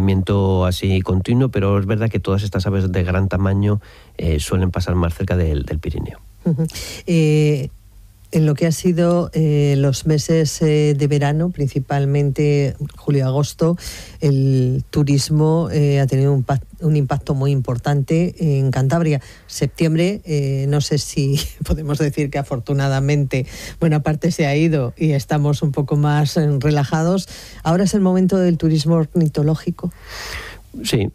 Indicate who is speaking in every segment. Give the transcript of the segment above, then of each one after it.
Speaker 1: seguimiento así continuo, pero es verdad que todas estas aves de gran tamaño suelen pasar más cerca del Pirineo.
Speaker 2: Uh-huh. En lo que ha sido los meses de verano, principalmente julio-agosto, el turismo ha tenido un impacto muy importante en Cantabria. Septiembre, no sé si podemos decir que afortunadamente buena parte se ha ido y estamos un poco más relajados. ¿Ahora es el momento del turismo ornitológico?
Speaker 1: Sí,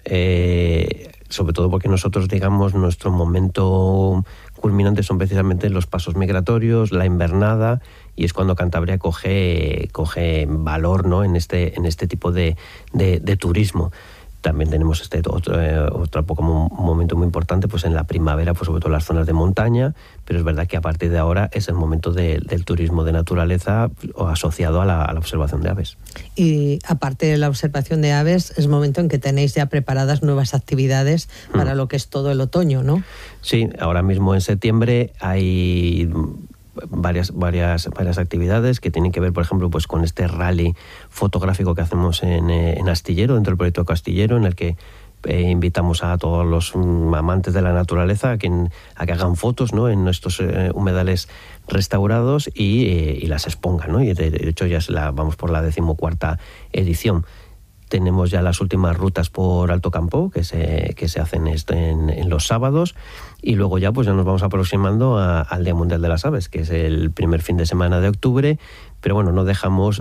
Speaker 1: sobre todo porque nosotros, digamos, nuestro momento culminantes son precisamente los pasos migratorios, la invernada, y es cuando Cantabria coge valor, ¿no?, en este tipo de turismo. También tenemos otro como un momento muy importante pues en la primavera, pues sobre todo en las zonas de montaña, pero es verdad que a partir de ahora es el momento del turismo de naturaleza asociado a la observación de aves.
Speaker 2: Y aparte de la observación de aves, es momento en que tenéis ya preparadas nuevas actividades para lo que es todo el otoño, ¿no? Sí, ahora mismo en septiembre hay varias actividades que tienen que ver, por ejemplo, pues con este rally fotográfico que hacemos en Astillero, dentro del proyecto Castillero, en el que invitamos a todos los amantes de la naturaleza a que hagan fotos, ¿no?, en nuestros humedales restaurados y las expongan, ¿no? Y de hecho ya vamos por la 14ª edición. Tenemos ya las últimas rutas por Alto Campo que se hacen en los sábados, y luego ya nos vamos aproximando al Día Mundial de las Aves, que es el primer fin de semana de octubre. Pero bueno, no dejamos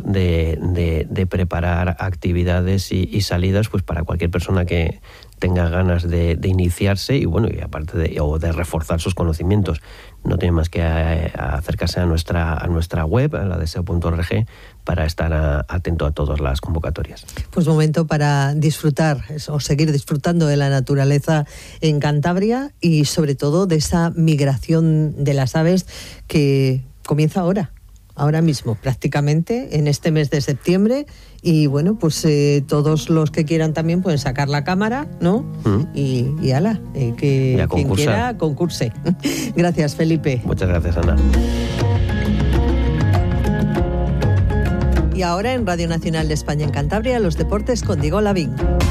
Speaker 2: de preparar actividades y salidas pues para cualquier persona que tenga ganas de iniciarse y aparte de reforzar sus conocimientos. No tiene más que acercarse a nuestra web, a la deseo.org, para estar atento a todas las convocatorias. Pues momento para disfrutar o seguir disfrutando de la naturaleza en Cantabria y sobre todo de esa migración de las aves que comienza ahora mismo, prácticamente, en este mes de septiembre. Y bueno, pues todos los que quieran también pueden sacar la cámara, ¿no? Y ala, que quien quiera concurse. Gracias, Felipe. Muchas gracias, Ana. Y ahora en Radio Nacional de España en Cantabria, los deportes con Diego Lavín.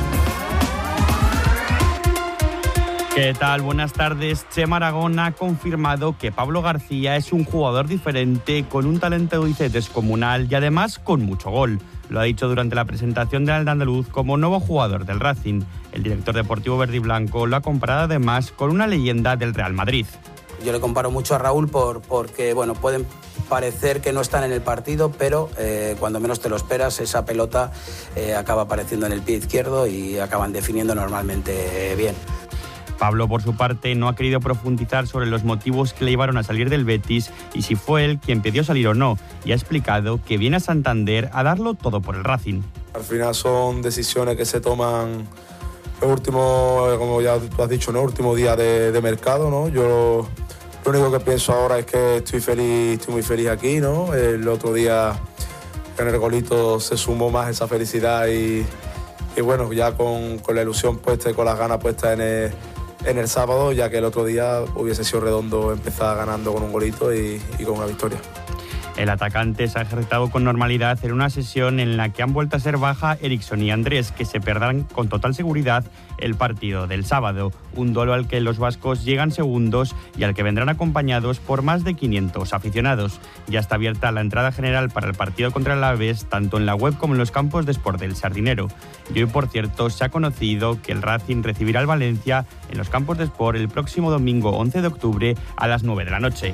Speaker 3: ¿Qué tal? Buenas tardes. Chema Aragón ha confirmado que Pablo García es un jugador diferente, con un talento descomunal y además con mucho gol. Lo ha dicho durante la presentación del andaluz como nuevo jugador del Racing. El director deportivo verde y blanco lo ha comparado además con una leyenda del Real Madrid.
Speaker 4: Yo le comparo mucho a Raúl porque pueden parecer que no están en el partido, pero cuando menos te lo esperas, esa pelota acaba apareciendo en el pie izquierdo y acaban definiendo normalmente bien.
Speaker 3: Pablo, por su parte, no ha querido profundizar sobre los motivos que le llevaron a salir del Betis y si fue él quien pidió salir o no, y ha explicado que viene a Santander a darlo todo por el Racing.
Speaker 5: Al final son decisiones que se toman el último, como ya tú has dicho, ¿no?, último día de mercado, ¿no? Yo lo único que pienso ahora es que estoy muy feliz aquí, ¿no? El otro día en el golito se sumó más esa felicidad y bueno, ya con la ilusión puesta y con las ganas puestas en el sábado, ya que el otro día hubiese sido redondo empezar ganando con un golito y con una victoria.
Speaker 3: El atacante se ha ejercitado con normalidad en una sesión en la que han vuelto a ser baja Eriksson y Andrés, que se perderán con total seguridad el partido del sábado. Un duelo al que los vascos llegan segundos y al que vendrán acompañados por más de 500 aficionados. Ya está abierta la entrada general para el partido contra el Alavés, tanto en la web como en los campos de Sport del Sardinero. Y hoy, por cierto, se ha conocido que el Racing recibirá al Valencia en los campos de Sport el próximo domingo 11 de octubre a las 9 de la noche.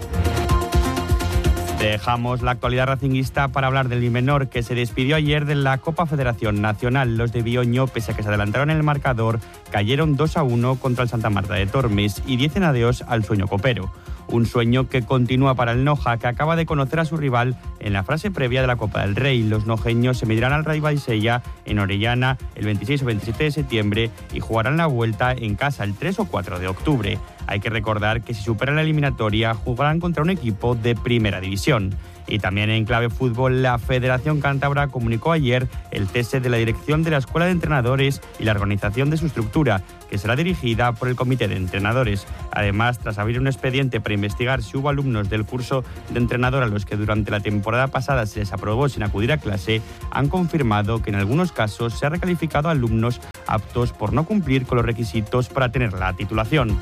Speaker 3: Dejamos la actualidad racinguista para hablar del Bimenor, que se despidió ayer de la Copa Federación Nacional. Los de Bioño, pese a que se adelantaron en el marcador, cayeron 2-1 contra el Santa Marta de Tormes y dicen adiós al sueño copero. Un sueño que continúa para el Noja, que acaba de conocer a su rival en la fase previa de la Copa del Rey. Los nojeños se medirán al Rayo Vallecilla en Orellana el 26 o 27 de septiembre y jugarán la vuelta en casa el 3 o 4 de octubre. Hay que recordar que si superan la eliminatoria jugarán contra un equipo de primera división. Y también en clave fútbol, la Federación Cántabra comunicó ayer el cese de la dirección de la Escuela de Entrenadores y la organización de su estructura, que será dirigida por el Comité de Entrenadores. Además, tras abrir un expediente para investigar si hubo alumnos del curso de entrenador a los que durante la temporada pasada se les aprobó sin acudir a clase, han confirmado que en algunos casos se ha recalificado a alumnos aptos por no cumplir con los requisitos para tener la titulación.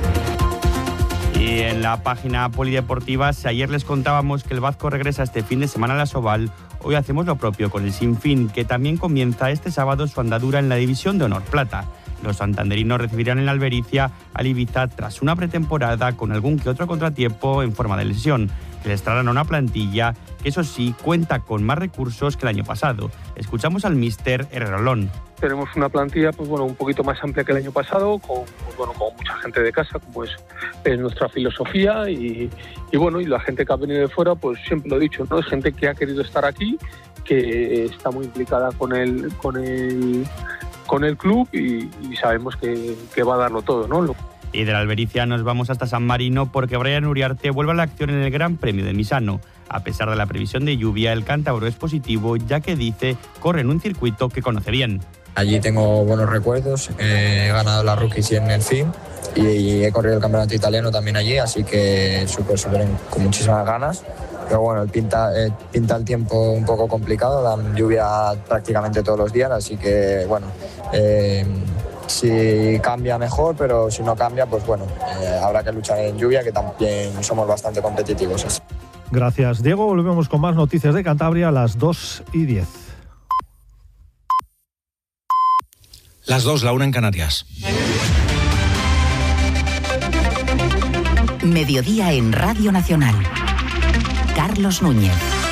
Speaker 3: Y en la página polideportiva, si ayer les contábamos que el Vasco regresa este fin de semana a la Asobal, hoy hacemos lo propio con el Sinfín, que también comienza este sábado su andadura en la División de Honor Plata. Los santanderinos recibirán en la Albericia al Ibiza tras una pretemporada con algún que otro contratiempo en forma de lesión, que les traerán a una plantilla que, eso sí, cuenta con más recursos que el año pasado. Escuchamos al míster Herrerolón.
Speaker 6: Tenemos una plantilla un poquito más amplia que el año pasado, con mucha gente de casa, como es nuestra filosofía, y la gente que ha venido de fuera, pues siempre lo he dicho, ¿no? Es gente que ha querido estar aquí, que está muy implicada con el club y sabemos que va a darlo todo, ¿no?
Speaker 3: Y de la Albericia nos vamos hasta San Marino porque Brian Uriarte vuelve a la acción en el Gran Premio de Misano. A pesar de la previsión de lluvia, el cántabro es positivo, ya que dice corre en un circuito que conoce bien.
Speaker 7: Allí tengo buenos recuerdos, he ganado la Rookies en el FIM y he corrido el campeonato italiano también allí, así que súper con muchísimas ganas. Pero bueno, pinta el tiempo un poco complicado, dan lluvia prácticamente todos los días, así que bueno, si cambia mejor, pero si no cambia, pues bueno, habrá que luchar en lluvia, que también somos bastante competitivos.
Speaker 8: Gracias, Diego. Volvemos con más noticias de Cantabria a las 2:10.
Speaker 9: Las 2, la 1 en Canarias.
Speaker 10: Mediodía en Radio Nacional. Carlos Núñez.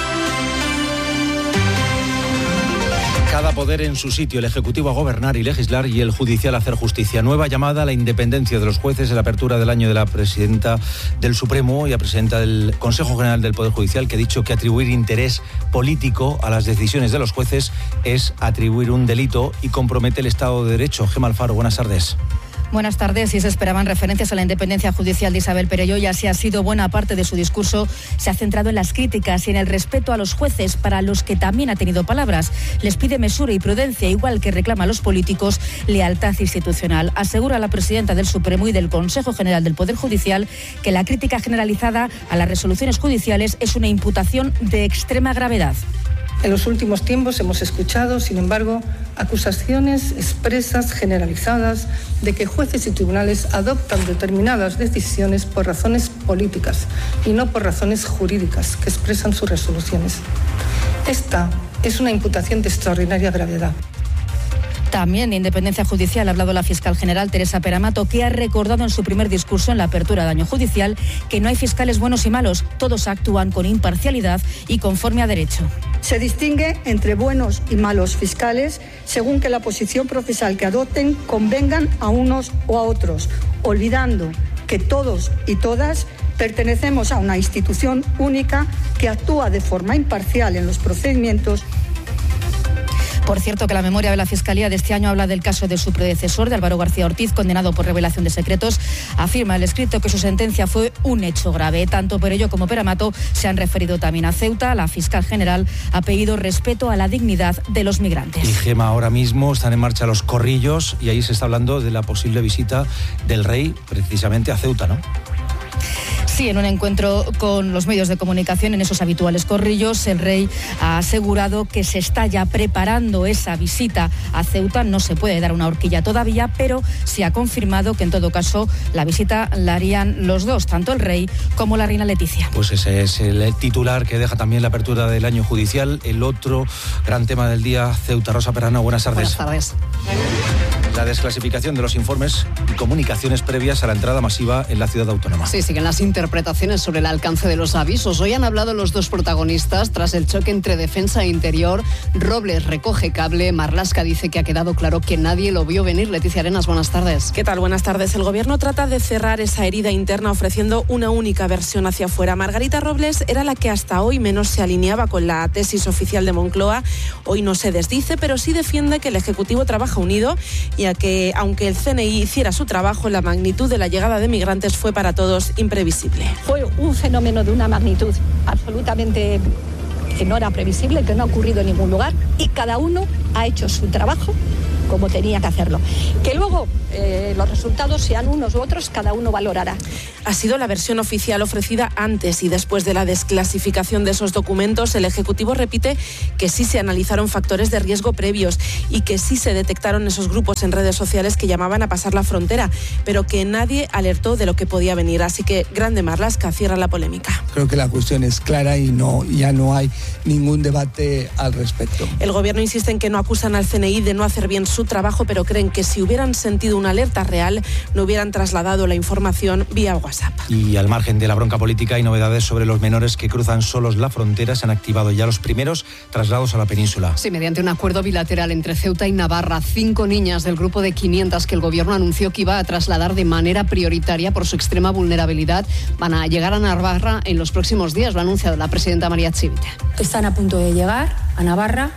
Speaker 9: Cada poder en su sitio, el Ejecutivo a gobernar y legislar y el Judicial a hacer justicia. Nueva llamada a la independencia de los jueces en la apertura del año de la presidenta del Supremo y la presidenta del Consejo General del Poder Judicial, que ha dicho que atribuir interés político a las decisiones de los jueces es atribuir un delito y compromete el Estado de Derecho. Gemma Alfaro, buenas tardes.
Speaker 11: Buenas tardes. Si se esperaban referencias a la independencia judicial de Isabel Perelló, y así ha sido, buena parte de su discurso se ha centrado en las críticas y en el respeto a los jueces, para los que también ha tenido palabras. Les pide mesura y prudencia, igual que reclama a los políticos lealtad institucional. Asegura la presidenta del Supremo y del Consejo General del Poder Judicial que la crítica generalizada a las resoluciones judiciales es una imputación de extrema gravedad.
Speaker 12: En los últimos tiempos hemos escuchado, sin embargo, acusaciones expresas, generalizadas, de que jueces y tribunales adoptan determinadas decisiones por razones políticas y no por razones jurídicas que expresan sus resoluciones. Esta es una imputación de extraordinaria gravedad.
Speaker 11: También de independencia judicial ha hablado la fiscal general Teresa Peramato, que ha recordado en su primer discurso en la apertura de año judicial que no hay fiscales buenos y malos, todos actúan con imparcialidad y conforme a derecho.
Speaker 13: Se distingue entre buenos y malos fiscales según que la posición procesal que adopten convengan a unos o a otros, olvidando que todos y todas pertenecemos a una institución única que actúa de forma imparcial en los procedimientos.
Speaker 11: Por cierto, que la memoria de la Fiscalía de este año habla del caso de su predecesor, de Álvaro García Ortiz, condenado por revelación de secretos. Afirma el escrito que su sentencia fue un hecho grave. Tanto Perelló como Peramato se han referido también a Ceuta. La fiscal general ha pedido respeto a la dignidad de los migrantes.
Speaker 9: Y Gema, ahora mismo están en marcha los corrillos y ahí se está hablando de la posible visita del rey precisamente a Ceuta, ¿no?
Speaker 11: Sí, en un encuentro con los medios de comunicación en esos habituales corrillos, el rey ha asegurado que se está ya preparando esa visita a Ceuta. No se puede dar una horquilla todavía, pero sí ha confirmado que en todo caso la visita la harían los dos, tanto el rey como la reina Leticia.
Speaker 9: Pues ese es el titular que deja también la apertura del año judicial. El otro gran tema del día, Ceuta. Rosa Perrano, buenas tardes.
Speaker 11: Buenas tardes.
Speaker 9: La desclasificación de los informes y comunicaciones previas a la entrada masiva en la ciudad autónoma.
Speaker 14: Sí, siguen las interpretaciones sobre el alcance de los avisos. Hoy han hablado los dos protagonistas tras el choque entre defensa e interior. Robles recoge cable, Marlaska dice que ha quedado claro que nadie lo vio venir. Leticia Arenas, buenas tardes.
Speaker 15: ¿Qué tal? Buenas tardes. El gobierno trata de cerrar esa herida interna ofreciendo una única versión hacia afuera. Margarita Robles era la que hasta hoy menos se alineaba con la tesis oficial de Moncloa. Hoy no se desdice, pero sí defiende que el Ejecutivo trabaja unido, ya que aunque el CNI hiciera su trabajo, la magnitud de la llegada de migrantes fue para todos imprevisible.
Speaker 16: Fue un fenómeno de una magnitud absolutamente que no era previsible, que no ha ocurrido en ningún lugar, y cada uno ha hecho su trabajo como tenía que hacerlo. Que luego los resultados sean unos u otros, cada uno valorará.
Speaker 15: Ha sido la versión oficial ofrecida antes y después de la desclasificación de esos documentos. El Ejecutivo repite que sí se analizaron factores de riesgo previos y que sí se detectaron esos grupos en redes sociales que llamaban a pasar la frontera, pero que nadie alertó de lo que podía venir. Así que Grande Marlaska cierra la polémica.
Speaker 17: Creo que la cuestión es clara y ya no hay ningún debate al respecto.
Speaker 15: El Gobierno insiste en que no acusan al CNI de no hacer bien su trabajo, pero creen que si hubieran sentido una alerta real, no hubieran trasladado la información vía WhatsApp.
Speaker 9: Y al margen de la bronca política, hay novedades sobre los menores que cruzan solos la frontera. Se han activado ya los primeros traslados a la península.
Speaker 14: Sí, mediante un acuerdo bilateral entre Ceuta y Navarra, 5 niñas del grupo de 500 que el Gobierno anunció que iba a trasladar de manera prioritaria por su extrema vulnerabilidad van a llegar a Navarra en los próximos días, lo ha anunciado la presidenta María Chivite.
Speaker 18: Están a punto de llegar a Navarra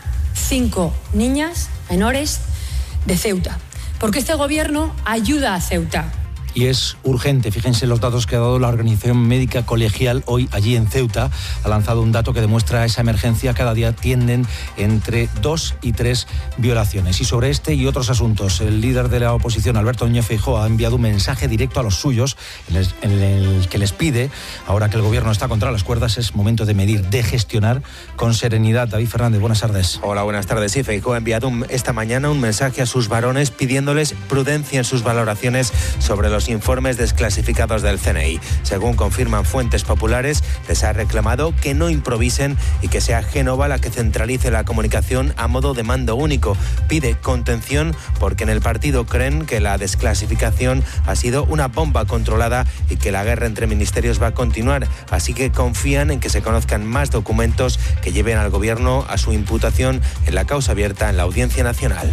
Speaker 18: 5 niñas menores de Ceuta, porque este Gobierno ayuda a Ceuta.
Speaker 9: Y es urgente. Fíjense los datos que ha dado la Organización Médica Colegial hoy allí en Ceuta. Ha lanzado un dato que demuestra esa emergencia. Cada día tienden entre 2 y 3 violaciones. Y sobre este y otros asuntos, el líder de la oposición, Alberto Núñez Feijóo, ha enviado un mensaje directo a los suyos en el que les pide, ahora que el Gobierno está contra las cuerdas, es momento de medir, de gestionar con serenidad. David Fernández, buenas tardes.
Speaker 19: Hola, buenas tardes. Sí, Feijóo ha enviado esta mañana un mensaje a sus varones pidiéndoles prudencia en sus valoraciones sobre los informes desclasificados del CNI. Según confirman fuentes populares, les ha reclamado que no improvisen y que sea Génova la que centralice la comunicación a modo de mando único. Pide contención porque en el partido creen que la desclasificación ha sido una bomba controlada y que la guerra entre ministerios va a continuar. Así que confían en que se conozcan más documentos que lleven al Gobierno a su imputación en la causa abierta en la Audiencia Nacional.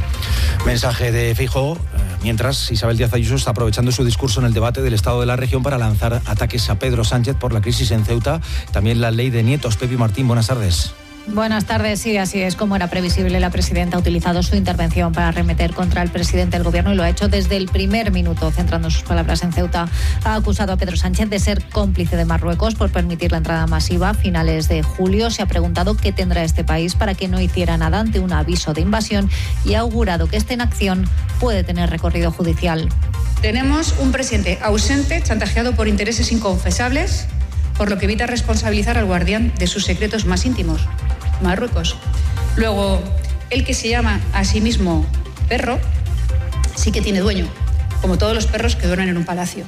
Speaker 9: Mensaje de Feijóo, mientras Isabel Díaz Ayuso está aprovechando su discurso en el debate del estado de la región para lanzar ataques a Pedro Sánchez por la crisis en Ceuta. También la ley de nietos. Pepi Martín, buenas tardes.
Speaker 20: Buenas tardes, sí, así es. Como era previsible, la presidenta ha utilizado su intervención para arremeter contra el presidente del Gobierno y lo ha hecho desde el primer minuto, centrando sus palabras en Ceuta. Ha acusado a Pedro Sánchez de ser cómplice de Marruecos por permitir la entrada masiva a finales de julio. Se ha preguntado qué tendrá este país para que no hiciera nada ante un aviso de invasión y ha augurado que esta inacción puede tener recorrido judicial.
Speaker 21: Tenemos un presidente ausente, chantajeado por intereses inconfesables, por lo que evita responsabilizar al guardián de sus secretos más íntimos, Marruecos. Luego, el que se llama a sí mismo perro, sí que tiene dueño, como todos los perros que duermen en un palacio.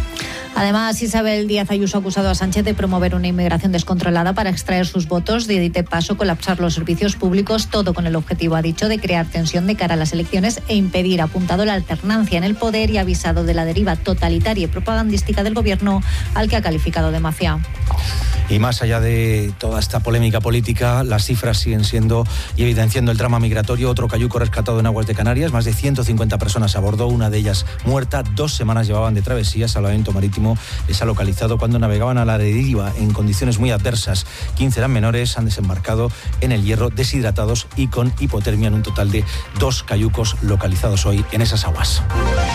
Speaker 20: Además, Isabel Díaz Ayuso ha acusado a Sánchez de promover una inmigración descontrolada para extraer sus votos, de paso colapsar los servicios públicos, todo con el objetivo, ha dicho, de crear tensión de cara a las elecciones e impedir, ha apuntado, la alternancia en el poder y ha avisado de la deriva totalitaria y propagandística del Gobierno, al que ha calificado de mafia.
Speaker 9: Y más allá de toda esta polémica política, las cifras siguen siendo y evidenciando el drama migratorio. Otro cayuco rescatado en aguas de Canarias, más de 150 personas a bordo, una de ellas muerta. 2 semanas llevaban de travesía. Salvamento Marítimo les ha localizado cuando navegaban a la deriva en condiciones muy adversas. 15 eran menores, han desembarcado en el Hierro deshidratados y con hipotermia, en un total de 2 cayucos localizados hoy en esas aguas.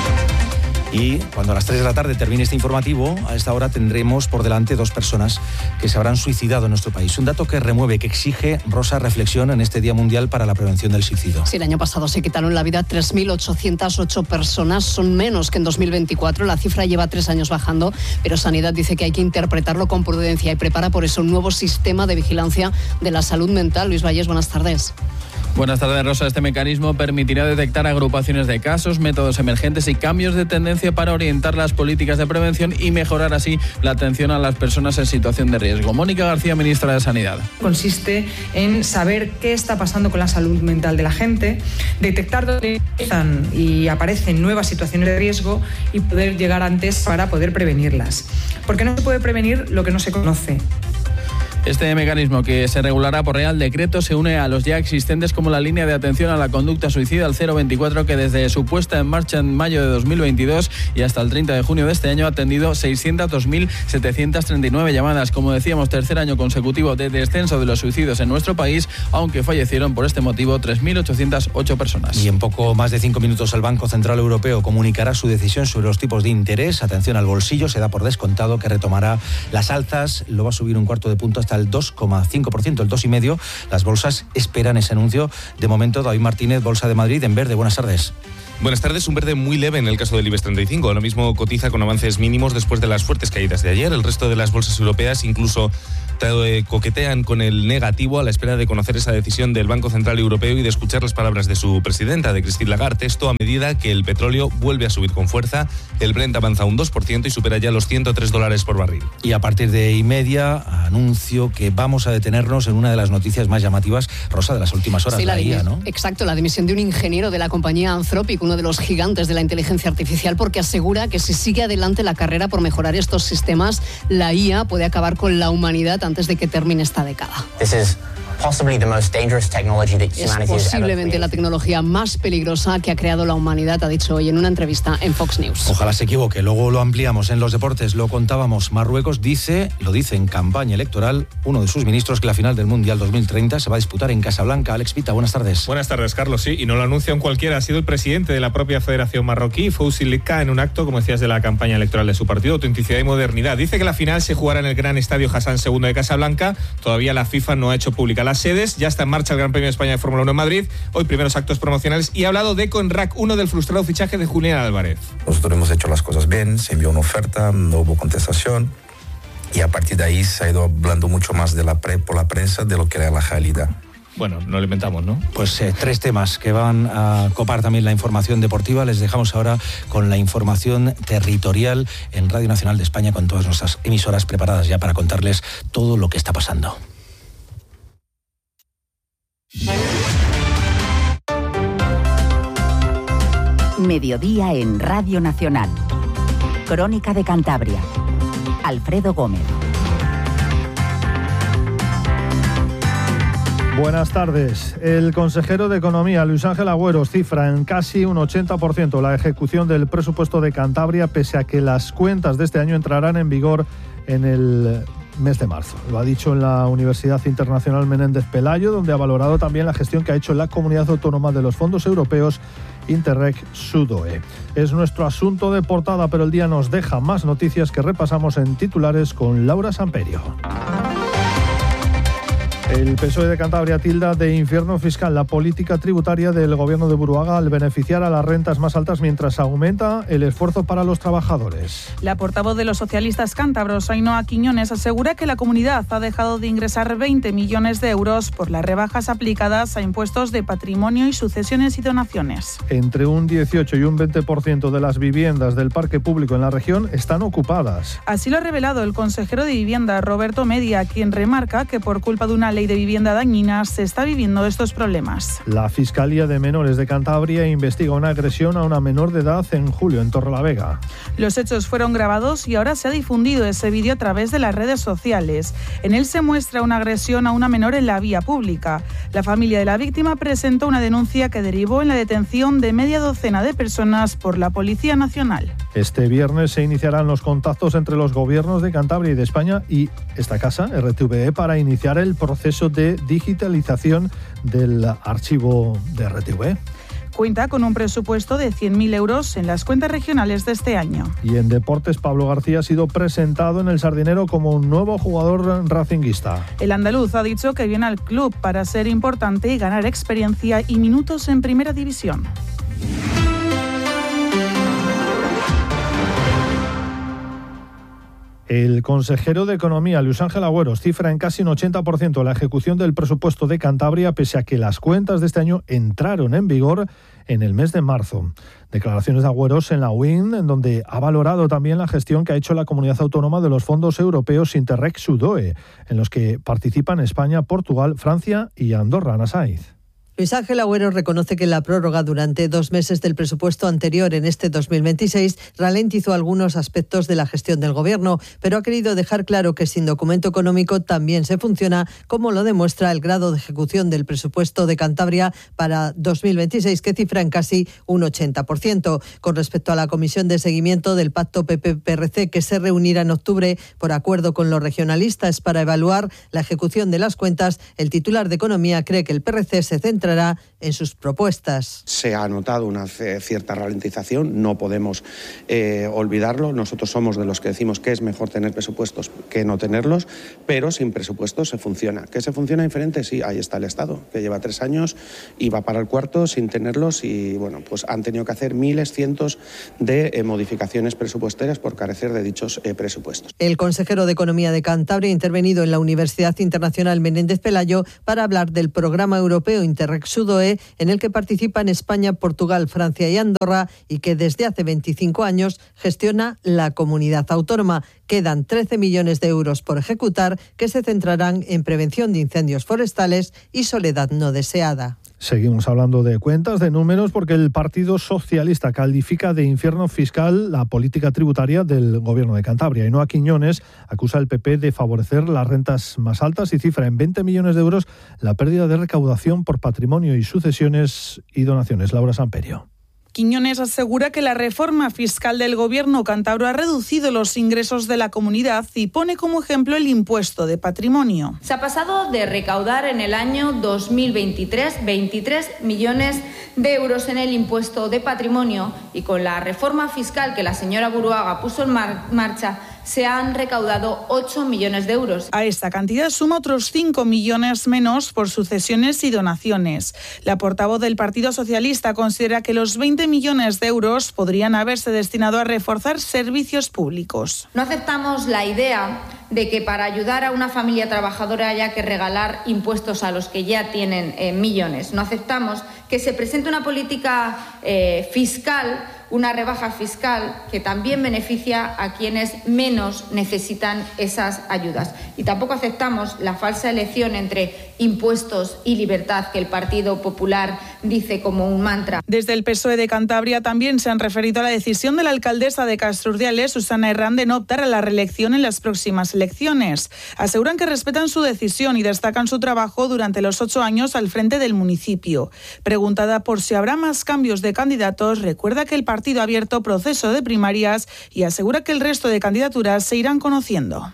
Speaker 9: Y cuando a las 3 de la tarde termine este informativo, a esta hora tendremos por delante 2 personas que se habrán suicidado en nuestro país. Un dato que remueve, que exige, Rosa, reflexión en este Día Mundial para la Prevención del Suicidio.
Speaker 14: Sí, el año pasado se quitaron la vida 3.808 personas, son menos que en 2024. La cifra lleva 3 años bajando, pero Sanidad dice que hay que interpretarlo con prudencia y prepara por eso un nuevo sistema de vigilancia de la salud mental. Luis Valles, buenas tardes.
Speaker 22: Buenas tardes, Rosa. Este mecanismo permitirá detectar agrupaciones de casos, métodos emergentes y cambios de tendencia para orientar las políticas de prevención y mejorar así la atención a las personas en situación de riesgo. Mónica García, ministra de Sanidad.
Speaker 23: Consiste en saber qué está pasando con la salud mental de la gente, detectar dónde empiezan y aparecen nuevas situaciones de riesgo y poder llegar antes para poder prevenirlas. Porque no se puede prevenir lo que no se conoce.
Speaker 22: Este mecanismo, que se regulará por Real Decreto, se une a los ya existentes como la línea de atención a la conducta suicida, el 024, que desde su puesta en marcha en mayo de 2022 y hasta el 30 de junio de este año ha atendido 602.739 llamadas. Como decíamos, tercer año consecutivo de descenso de los suicidios en nuestro país, aunque fallecieron por este motivo 3.808 personas.
Speaker 9: Y en poco más de 5 minutos el Banco Central Europeo comunicará su decisión sobre los tipos de interés. Atención al bolsillo, se da por descontado que retomará las alzas, lo va a subir 1/4 de punto hasta al 2,5%, el 2,5%. Las bolsas esperan ese anuncio. De momento, David Martínez, Bolsa de Madrid, en verde. Buenas tardes.
Speaker 1: Buenas tardes, un verde muy leve en el caso del IBEX 35. Ahora mismo cotiza con avances mínimos después de las fuertes caídas de ayer. El resto de las bolsas europeas incluso coquetean con el negativo a la espera de conocer esa decisión del Banco Central Europeo y de escuchar las palabras de su presidenta, de Christine Lagarde. Esto a medida que el petróleo vuelve a subir con fuerza. El Brent avanza un 2% y supera ya los $103 por barril.
Speaker 9: Y a partir de y media, anuncio que vamos a detenernos en una de las noticias más llamativas, Rosa, de las últimas horas.
Speaker 14: Sí,
Speaker 9: la IA, ¿no?
Speaker 14: Exacto, la dimisión de un ingeniero de la compañía Anthropic, uno de los gigantes de la inteligencia artificial, porque asegura que si sigue adelante la carrera por mejorar estos sistemas, la IA puede acabar con la humanidad antes de que termine esta década. Es posiblemente la tecnología más peligrosa que ha creado la humanidad, ha dicho hoy en una entrevista en Fox News.
Speaker 9: Ojalá se equivoque, luego lo ampliamos. En los deportes lo contábamos, Marruecos lo dice en campaña electoral uno de sus ministros, que la final del Mundial 2030 se va a disputar en Casablanca. Alex Pita, buenas tardes.
Speaker 2: Buenas tardes, Carlos. Sí, y no lo anuncia un cualquiera, ha sido el presidente de la propia Federación Marroquí, Fouzi Lika, en un acto, como decías, de la campaña electoral de su partido, Autenticidad y Modernidad. Dice que la final se jugará en el gran estadio Hassan II de Casablanca. Todavía la FIFA no ha hecho pública las sedes, ya está en marcha el Gran Premio de España de Fórmula 1 en Madrid, hoy primeros actos promocionales, y ha hablado de Conrac, uno del frustrado fichaje de Julián Álvarez.
Speaker 4: Nosotros hemos hecho las cosas bien, se envió una oferta, no hubo contestación, y a partir de ahí se ha ido hablando mucho más por la prensa de lo que era la realidad.
Speaker 2: Bueno, no lo inventamos, ¿no?
Speaker 9: Pues tres temas que van a copar también la información deportiva. Les dejamos ahora con la información territorial en Radio Nacional de España, con todas nuestras emisoras preparadas ya para contarles todo lo que está pasando.
Speaker 10: Mediodía en Radio Nacional. Crónica de Cantabria. Alfredo Gómez.
Speaker 8: Buenas tardes. El consejero de Economía, Luis Ángel Agüeros, cifra en casi un 80% la ejecución del presupuesto de Cantabria, pese a que las cuentas de este año entrarán en vigor en el mes de marzo. Lo ha dicho en la Universidad Internacional Menéndez Pelayo, donde ha valorado también la gestión que ha hecho la comunidad autónoma de los fondos europeos Interreg SUDOE. Es nuestro asunto de portada, pero el día nos deja más noticias que repasamos en titulares con Laura Samperio. El PSOE de Cantabria tilda de infierno fiscal la política tributaria del gobierno de Buruaga al beneficiar a las rentas más altas mientras aumenta el esfuerzo para los trabajadores.
Speaker 24: La portavoz de los socialistas cántabros, Ainhoa Quiñones, asegura que la comunidad ha dejado de ingresar 20 millones de euros por las rebajas aplicadas a impuestos de patrimonio y sucesiones y donaciones.
Speaker 8: Entre un 18 y un 20% de las viviendas del parque público en la región están ocupadas.
Speaker 24: Así lo ha revelado el consejero de Vivienda, Roberto Media, quien remarca que por culpa de una ley de vivienda dañina se está viviendo estos problemas.
Speaker 8: La Fiscalía de Menores de Cantabria investiga una agresión a una menor de edad en julio en Torrelavega.
Speaker 24: Los hechos fueron grabados y ahora se ha difundido ese vídeo a través de las redes sociales. En él se muestra una agresión a una menor en la vía pública. La familia de la víctima presentó una denuncia que derivó en la detención de media docena de personas por la Policía Nacional.
Speaker 8: Este viernes se iniciarán los contactos entre los gobiernos de Cantabria y de España y esta casa, RTVE, para iniciar el proceso de digitalización del archivo de RTVE.
Speaker 24: Cuenta con un presupuesto de 100.000 euros en las cuentas regionales de este año.
Speaker 8: Y en deportes, Pablo García ha sido presentado en el Sardinero como un nuevo jugador racinguista.
Speaker 24: El andaluz ha dicho que viene al club para ser importante y ganar experiencia y minutos en primera división.
Speaker 8: El consejero de Economía, Luis Ángel Agüeros, cifra en casi un 80% la ejecución del presupuesto de Cantabria, pese a que las cuentas de este año entraron en vigor en el mes de marzo. Declaraciones de Agüeros en la UIN, en donde ha valorado también la gestión que ha hecho la comunidad autónoma de los fondos europeos Interreg SUDOE, en los que participan España, Portugal, Francia y Andorra. Ana Saiz.
Speaker 25: Luis Ángel Agüeros reconoce que la prórroga durante 2 meses del presupuesto anterior en este 2026 ralentizó algunos aspectos de la gestión del Gobierno, pero ha querido dejar claro que sin documento económico también se funciona, como lo demuestra el grado de ejecución del presupuesto de Cantabria para 2026, que cifra en casi un 80%. Con respecto a la comisión de seguimiento del pacto PP-PRC, que se reunirá en octubre por acuerdo con los regionalistas para evaluar la ejecución de las cuentas, el titular de Economía cree que el PRC se centra mostrará en sus propuestas.
Speaker 3: Se ha notado una cierta ralentización, no podemos olvidarlo. Nosotros somos de los que decimos que es mejor tener presupuestos que no tenerlos, pero sin presupuestos se funciona. ¿Que se funciona diferente? Sí, ahí está el Estado, que lleva 3 años y va para el cuarto sin tenerlos y bueno, pues han tenido que hacer miles, cientos de modificaciones presupuestarias por carecer de dichos presupuestos.
Speaker 25: El consejero de Economía de Cantabria ha intervenido en la Universidad Internacional Menéndez Pelayo para hablar del programa europeo Interreg Sudoe, en el que participan España, Portugal, Francia y Andorra, y que desde hace 25 años gestiona la comunidad autónoma. Quedan 13 millones de euros por ejecutar, que se centrarán en prevención de incendios forestales y soledad no deseada.
Speaker 8: Seguimos hablando de cuentas, de números, porque el Partido Socialista califica de infierno fiscal la política tributaria del Gobierno de Cantabria. Ainhoa Quiñones acusa al PP de favorecer las rentas más altas y cifra en 20 millones de euros la pérdida de recaudación por patrimonio y sucesiones y donaciones. Laura Samperio.
Speaker 24: Quiñones asegura que la reforma fiscal del gobierno cántabro ha reducido los ingresos de la comunidad y pone como ejemplo el impuesto de patrimonio.
Speaker 5: Se ha pasado de recaudar en el año 2023 23 millones de euros en el impuesto de patrimonio y con la reforma fiscal que la señora Buruaga puso en marcha se han recaudado 8 millones de euros.
Speaker 24: A esta cantidad suma otros 5 millones menos por sucesiones y donaciones. La portavoz del Partido Socialista considera que los 20 millones de euros podrían haberse destinado a reforzar servicios públicos.
Speaker 5: No aceptamos la idea de que para ayudar a una familia trabajadora haya que regalar impuestos a los que ya tienen millones. No aceptamos que se presente una política fiscal, una rebaja fiscal que también beneficia a quienes menos necesitan esas ayudas. Y tampoco aceptamos la falsa elección entre impuestos y libertad que el Partido Popular dice como un mantra.
Speaker 24: Desde el PSOE de Cantabria también se han referido a la decisión de la alcaldesa de Castrurdiales, Susana Herrán, de no optar a la reelección en las próximas elecciones. Aseguran que respetan su decisión y destacan su trabajo durante los 8 años al frente del municipio. Preguntada por si habrá más cambios de candidatos, recuerda que el partido ha abierto proceso de primarias y asegura que el resto de candidaturas se irán conociendo.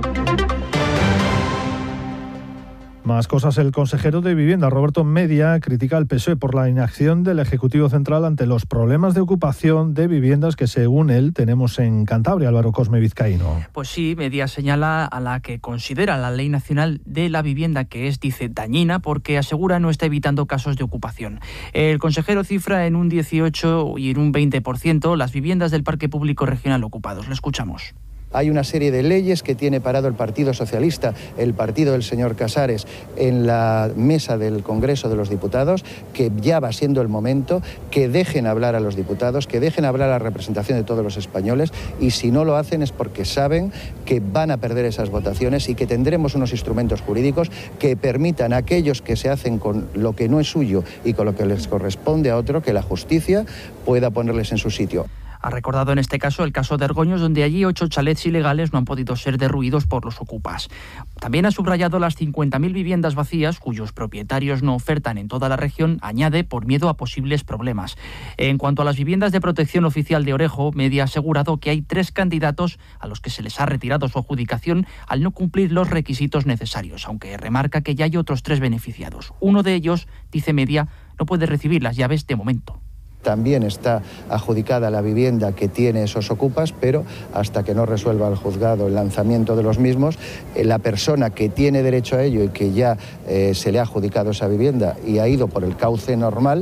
Speaker 8: Más cosas. El consejero de Vivienda, Roberto Media, critica al PSOE por la inacción del Ejecutivo Central ante los problemas de ocupación de viviendas que, según él, tenemos en Cantabria. Álvaro Cosme Vizcaíno.
Speaker 6: Pues sí, Media señala a la que considera la Ley Nacional de la Vivienda, que es, dice, dañina, porque asegura no está evitando casos de ocupación. El consejero cifra en un 18 y en un 20% las viviendas del Parque Público Regional ocupados. Lo escuchamos.
Speaker 7: Hay una serie de leyes que tiene parado el Partido Socialista, el partido del señor Casares, en la mesa del Congreso de los Diputados, que ya va siendo el momento que dejen hablar a los diputados, que dejen hablar a la representación de todos los españoles, y si no lo hacen es porque saben que van a perder esas votaciones y que tendremos unos instrumentos jurídicos que permitan a aquellos que se hacen con lo que no es suyo y con lo que les corresponde a otro, que la justicia pueda ponerles en su sitio.
Speaker 6: Ha recordado en este caso el caso de Argoños, donde allí 8 chalets ilegales no han podido ser derruidos por los ocupas. También ha subrayado las 50.000 viviendas vacías cuyos propietarios no ofertan en toda la región, añade, por miedo a posibles problemas. En cuanto a las viviendas de protección oficial de Orejo, Media ha asegurado que hay 3 candidatos a los que se les ha retirado su adjudicación al no cumplir los requisitos necesarios, aunque remarca que ya hay otros 3 beneficiados. Uno de ellos, dice Media, no puede recibir las llaves de momento.
Speaker 7: También está adjudicada la vivienda que tiene esos ocupas, pero hasta que no resuelva el juzgado el lanzamiento de los mismos, la persona que tiene derecho a ello y que ya se le ha adjudicado esa vivienda y ha ido por el cauce normal,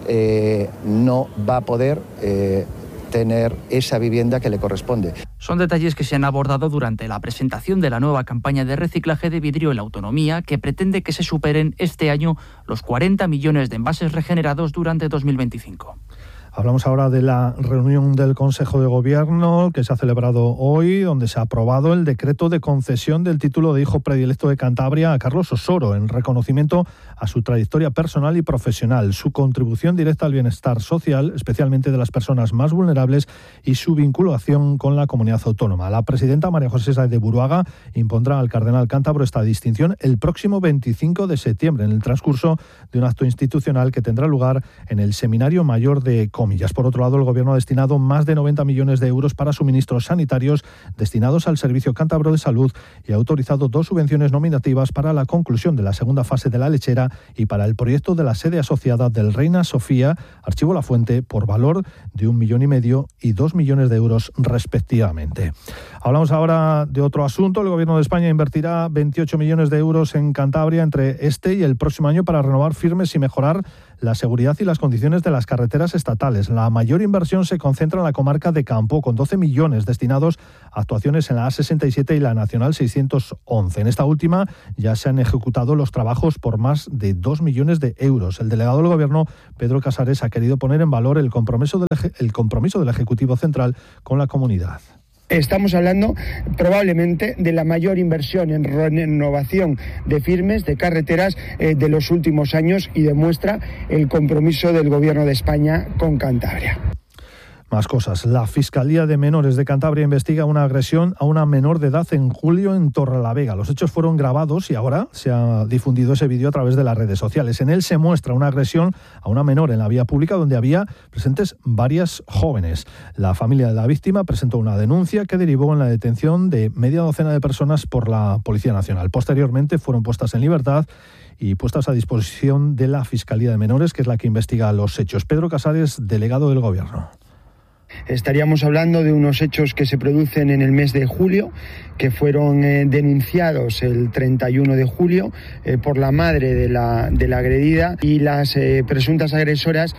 Speaker 7: no va a poder tener esa vivienda que le corresponde.
Speaker 6: Son detalles que se han abordado durante la presentación de la nueva campaña de reciclaje de vidrio en la autonomía, que pretende que se superen este año los 40 millones de envases regenerados durante 2025.
Speaker 8: Hablamos ahora de la reunión del Consejo de Gobierno que se ha celebrado hoy, donde se ha aprobado el decreto de concesión del título de hijo predilecto de Cantabria a Carlos Osoro, en reconocimiento a su trayectoria personal y profesional, su contribución directa al bienestar social, especialmente de las personas más vulnerables, y su vinculación con la comunidad autónoma. La presidenta María José Sáez de Buruaga impondrá al cardenal cántabro esta distinción el próximo 25 de septiembre, en el transcurso de un acto institucional que tendrá lugar en el Seminario Mayor de comillas. Por otro lado, el Gobierno ha destinado más de 90 millones de euros para suministros sanitarios destinados al Servicio Cántabro de Salud y ha autorizado 2 subvenciones nominativas para la conclusión de la segunda fase de la lechera y para el proyecto de la sede asociada del Reina Sofía, Archivo La Fuente, por valor de 1,5 millones y 2 millones de euros respectivamente. Hablamos ahora de otro asunto. El Gobierno de España invertirá 28 millones de euros en Cantabria entre este y el próximo año para renovar firmes y mejorar la seguridad y las condiciones de las carreteras estatales. La mayor inversión se concentra en la comarca de Campo, con 12 millones destinados a actuaciones en la A67 y la Nacional 611. En esta última ya se han ejecutado los trabajos por más de 2 millones de euros. El delegado del Gobierno, Pedro Casares, ha querido poner en valor el compromiso del Ejecutivo Central con la comunidad.
Speaker 11: Estamos hablando probablemente de la mayor inversión en renovación de firmes, de carreteras de los últimos años y demuestra el compromiso del Gobierno de España con Cantabria.
Speaker 8: Más cosas. La Fiscalía de Menores de Cantabria investiga una agresión a una menor de edad en julio en Torrelavega. Los hechos fueron grabados y ahora se ha difundido ese vídeo a través de las redes sociales. En él se muestra una agresión a una menor en la vía pública donde había presentes varias jóvenes. La familia de la víctima presentó una denuncia que derivó en la detención de media docena de personas por la Policía Nacional. Posteriormente fueron puestas en libertad y puestas a disposición de la Fiscalía de Menores, que es la que investiga los hechos. Pedro Casares, delegado del Gobierno.
Speaker 11: Estaríamos hablando de unos hechos que se producen en el mes de julio, que fueron denunciados el 31 de julio por la madre de la agredida y las presuntas agresoras,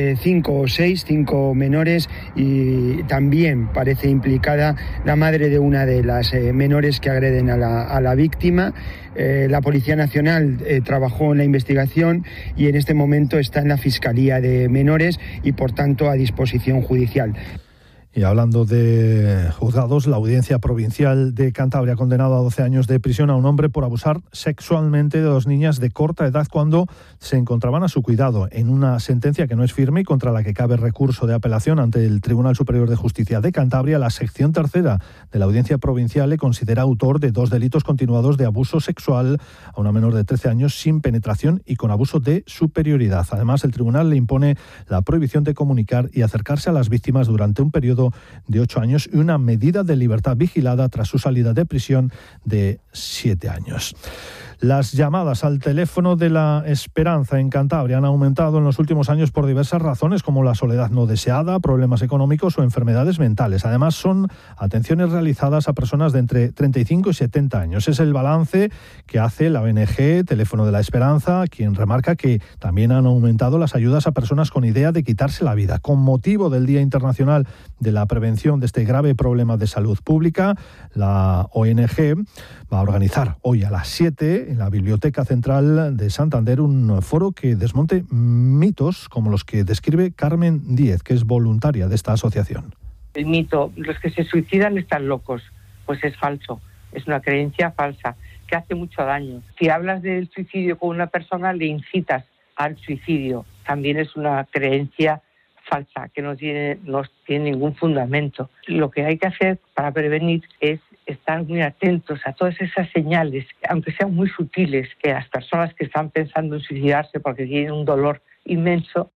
Speaker 11: 5 menores, y también parece implicada la madre de una de las menores que agreden a la víctima. La Policía Nacional trabajó en la investigación y en este momento está en la Fiscalía de Menores y por tanto a disposición judicial.
Speaker 8: Y hablando de juzgados, la Audiencia Provincial de Cantabria ha condenado a 12 años de prisión a un hombre por abusar sexualmente de 2 niñas de corta edad cuando se encontraban a su cuidado, en una sentencia que no es firme y contra la que cabe recurso de apelación ante el Tribunal Superior de Justicia de Cantabria. La sección tercera de la Audiencia Provincial le considera autor de 2 delitos continuados de abuso sexual a una menor de 13 años sin penetración y con abuso de superioridad. Además, el tribunal le impone la prohibición de comunicar y acercarse a las víctimas durante un periodo de 8 años y una medida de libertad vigilada tras su salida de prisión de 7 años. Las llamadas al teléfono de la esperanza en Cantabria han aumentado en los últimos años por diversas razones, como la soledad no deseada, problemas económicos o enfermedades mentales. Además, son atenciones realizadas a personas de entre 35 y 70 años. Es el balance que hace la ONG Teléfono de la Esperanza, quien remarca que también han aumentado las ayudas a personas con idea de quitarse la vida. Con motivo del Día Internacional de la Prevención de este grave problema de salud pública, la ONG va a organizar hoy a las 7 en la Biblioteca Central de Santander un foro que desmonte mitos como los que describe Carmen Díez, que es voluntaria de esta asociación.
Speaker 12: El mito, los que se suicidan están locos, pues es falso, es una creencia falsa que hace mucho daño. Si hablas del suicidio con una persona, le incitas al suicidio, también es una creencia falsa que no tiene ningún fundamento. Lo que hay que hacer para prevenir es estar muy atentos a todas esas señales, aunque sean muy sutiles, que las personas que están pensando en suicidarse porque tienen un dolor inmenso.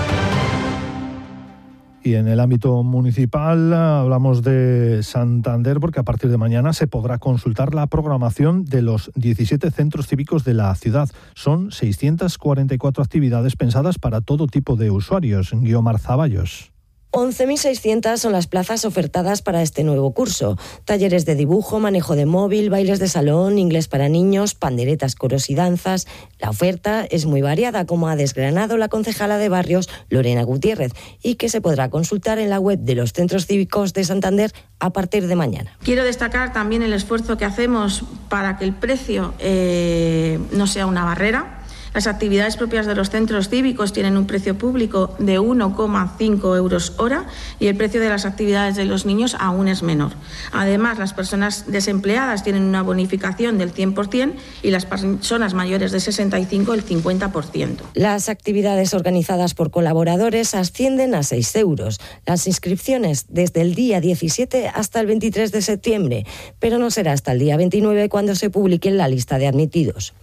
Speaker 8: Y en el ámbito municipal hablamos de Santander porque a partir de mañana se podrá consultar la programación de los 17 centros cívicos de la ciudad. Son 644 actividades pensadas para todo tipo de usuarios. Guiomar Zaballos.
Speaker 13: 11.600 son las plazas ofertadas para este nuevo curso. Talleres de dibujo, manejo de móvil, bailes de salón, inglés para niños, panderetas, coros y danzas. La oferta es muy variada, como ha desgranado la concejala de barrios, Lorena Gutiérrez, y que se podrá consultar en la web de los centros cívicos de Santander a partir de mañana.
Speaker 16: Quiero destacar también el esfuerzo que hacemos para que el precio no sea una barrera. Las actividades propias de los centros cívicos tienen un precio público de 1,5 euros hora y el precio de las actividades de los niños aún es menor. Además, las personas desempleadas tienen una bonificación del 100% y las personas mayores de 65 el 50%.
Speaker 13: Las actividades organizadas por colaboradores ascienden a 6 euros. Las inscripciones desde el día 17 hasta el 23 de septiembre, pero no será hasta el día 29 cuando se publique la lista de admitidos.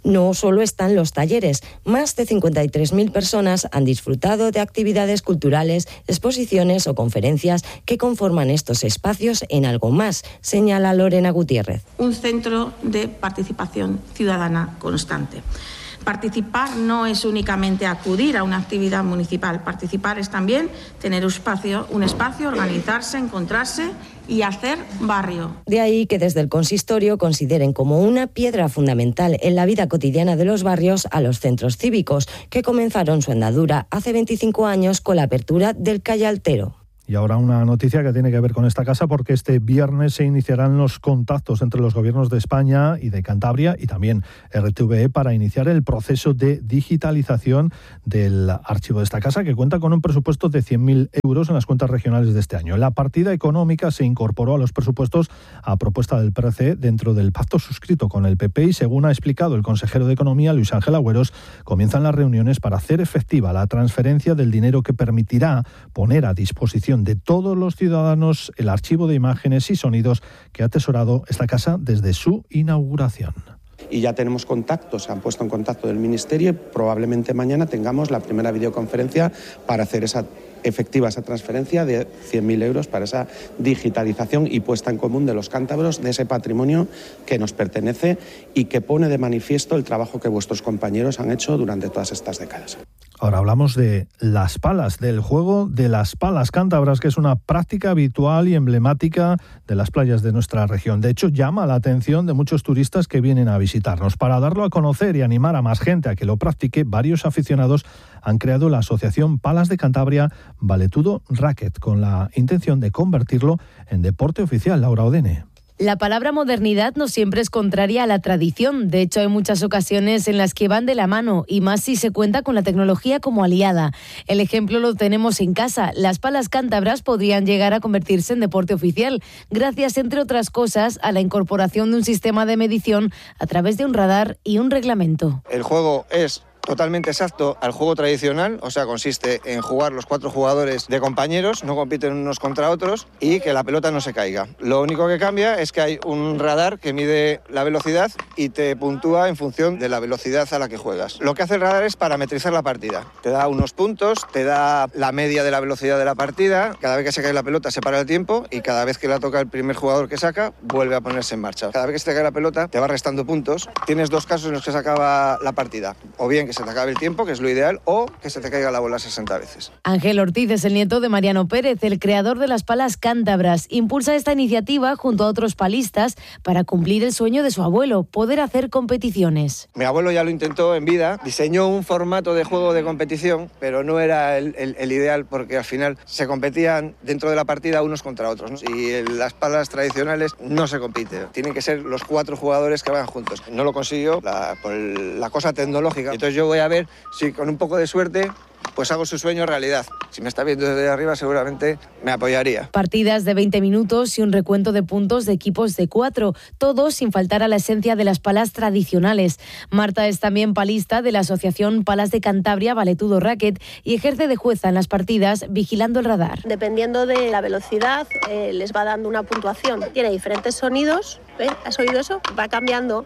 Speaker 13: No solo están los talleres, más de 53.000 personas han disfrutado de actividades culturales, exposiciones o conferencias que conforman estos espacios en algo más, señala Lorena Gutiérrez.
Speaker 16: Un centro de participación ciudadana constante. Participar no es únicamente acudir a una actividad municipal. Participar es también tener un espacio, organizarse, encontrarse y hacer barrio.
Speaker 13: De ahí que desde el consistorio consideren como una piedra fundamental en la vida cotidiana de los barrios a los centros cívicos, que comenzaron su andadura hace 25 años con la apertura del Calle Altero.
Speaker 8: Y ahora una noticia que tiene que ver con esta casa, porque este viernes se iniciarán los contactos entre los gobiernos de España y de Cantabria y también RTVE para iniciar el proceso de digitalización del archivo de esta casa, que cuenta con un presupuesto de 100.000 euros en las cuentas regionales de este año. La partida económica se incorporó a los presupuestos a propuesta del PRC dentro del pacto suscrito con el PP y, según ha explicado el consejero de Economía, Luis Ángel Agüeros, comienzan las reuniones para hacer efectiva la transferencia del dinero que permitirá poner a disposición de todos los ciudadanos el archivo de imágenes y sonidos que ha atesorado esta casa desde su inauguración.
Speaker 3: Y ya tenemos contactos, se han puesto en contacto del Ministerio y probablemente mañana tengamos la primera videoconferencia para hacer efectiva esa transferencia de 100.000 euros para esa digitalización y puesta en común de los cántabros, de ese patrimonio que nos pertenece y que pone de manifiesto el trabajo que vuestros compañeros han hecho durante todas estas décadas.
Speaker 8: Ahora hablamos de las palas, del juego de las palas cántabras, que es una práctica habitual y emblemática de las playas de nuestra región. De hecho, llama la atención de muchos turistas que vienen a visitarnos. Para darlo a conocer y animar a más gente a que lo practique, varios aficionados han creado la asociación Palas de Cantabria Valetudo Racket, con la intención de convertirlo en deporte oficial. Laura Odene.
Speaker 15: La palabra modernidad no siempre es contraria a la tradición. De hecho, hay muchas ocasiones en las que van de la mano, y más si se cuenta con la tecnología como aliada. El ejemplo lo tenemos en casa. Las palas cántabras podrían llegar a convertirse en deporte oficial, gracias, entre otras cosas, a la incorporación de un sistema de medición a través de un radar y un reglamento.
Speaker 17: El juego es totalmente exacto al juego tradicional, o sea, consiste en jugar los 4 jugadores de compañeros, no compiten unos contra otros y que la pelota no se caiga. Lo único que cambia es que hay un radar que mide la velocidad y te puntúa en función de la velocidad a la que juegas. Lo que hace el radar es parametrizar la partida. Te da unos puntos, te da la media de la velocidad de la partida, cada vez que se cae la pelota se para el tiempo y cada vez que la toca el primer jugador que saca, vuelve a ponerse en marcha. Cada vez que se te cae la pelota, te va restando puntos. Tienes 2 casos en los que se acaba la partida, o bien que se te acabe el tiempo, que es lo ideal, o que se te caiga la bola 60 veces.
Speaker 15: Ángel Ortiz es el nieto de Mariano Pérez, el creador de las palas cántabras. Impulsa esta iniciativa junto a otros palistas para cumplir el sueño de su abuelo, poder hacer competiciones.
Speaker 17: Mi abuelo ya lo intentó en vida, diseñó un formato de juego de competición, pero no era el ideal, porque al final se competían dentro de la partida unos contra otros, ¿no? Y en las palas tradicionales no se compite, tienen que ser los 4 jugadores que vayan juntos. No lo consiguió por la cosa tecnológica. Entonces yo voy a ver si con un poco de suerte pues hago su sueño realidad. Si me está viendo desde arriba seguramente me apoyaría.
Speaker 15: Partidas de 20 minutos y un recuento de puntos de equipos de 4, todos sin faltar a la esencia de las palas tradicionales. Marta es también palista de la asociación Palas de Cantabria Valetudo Racket y ejerce de jueza en las partidas vigilando el radar.
Speaker 18: Dependiendo de la velocidad les va dando una puntuación. Tiene diferentes sonidos, ¿ves? ¿Has oído eso? Va cambiando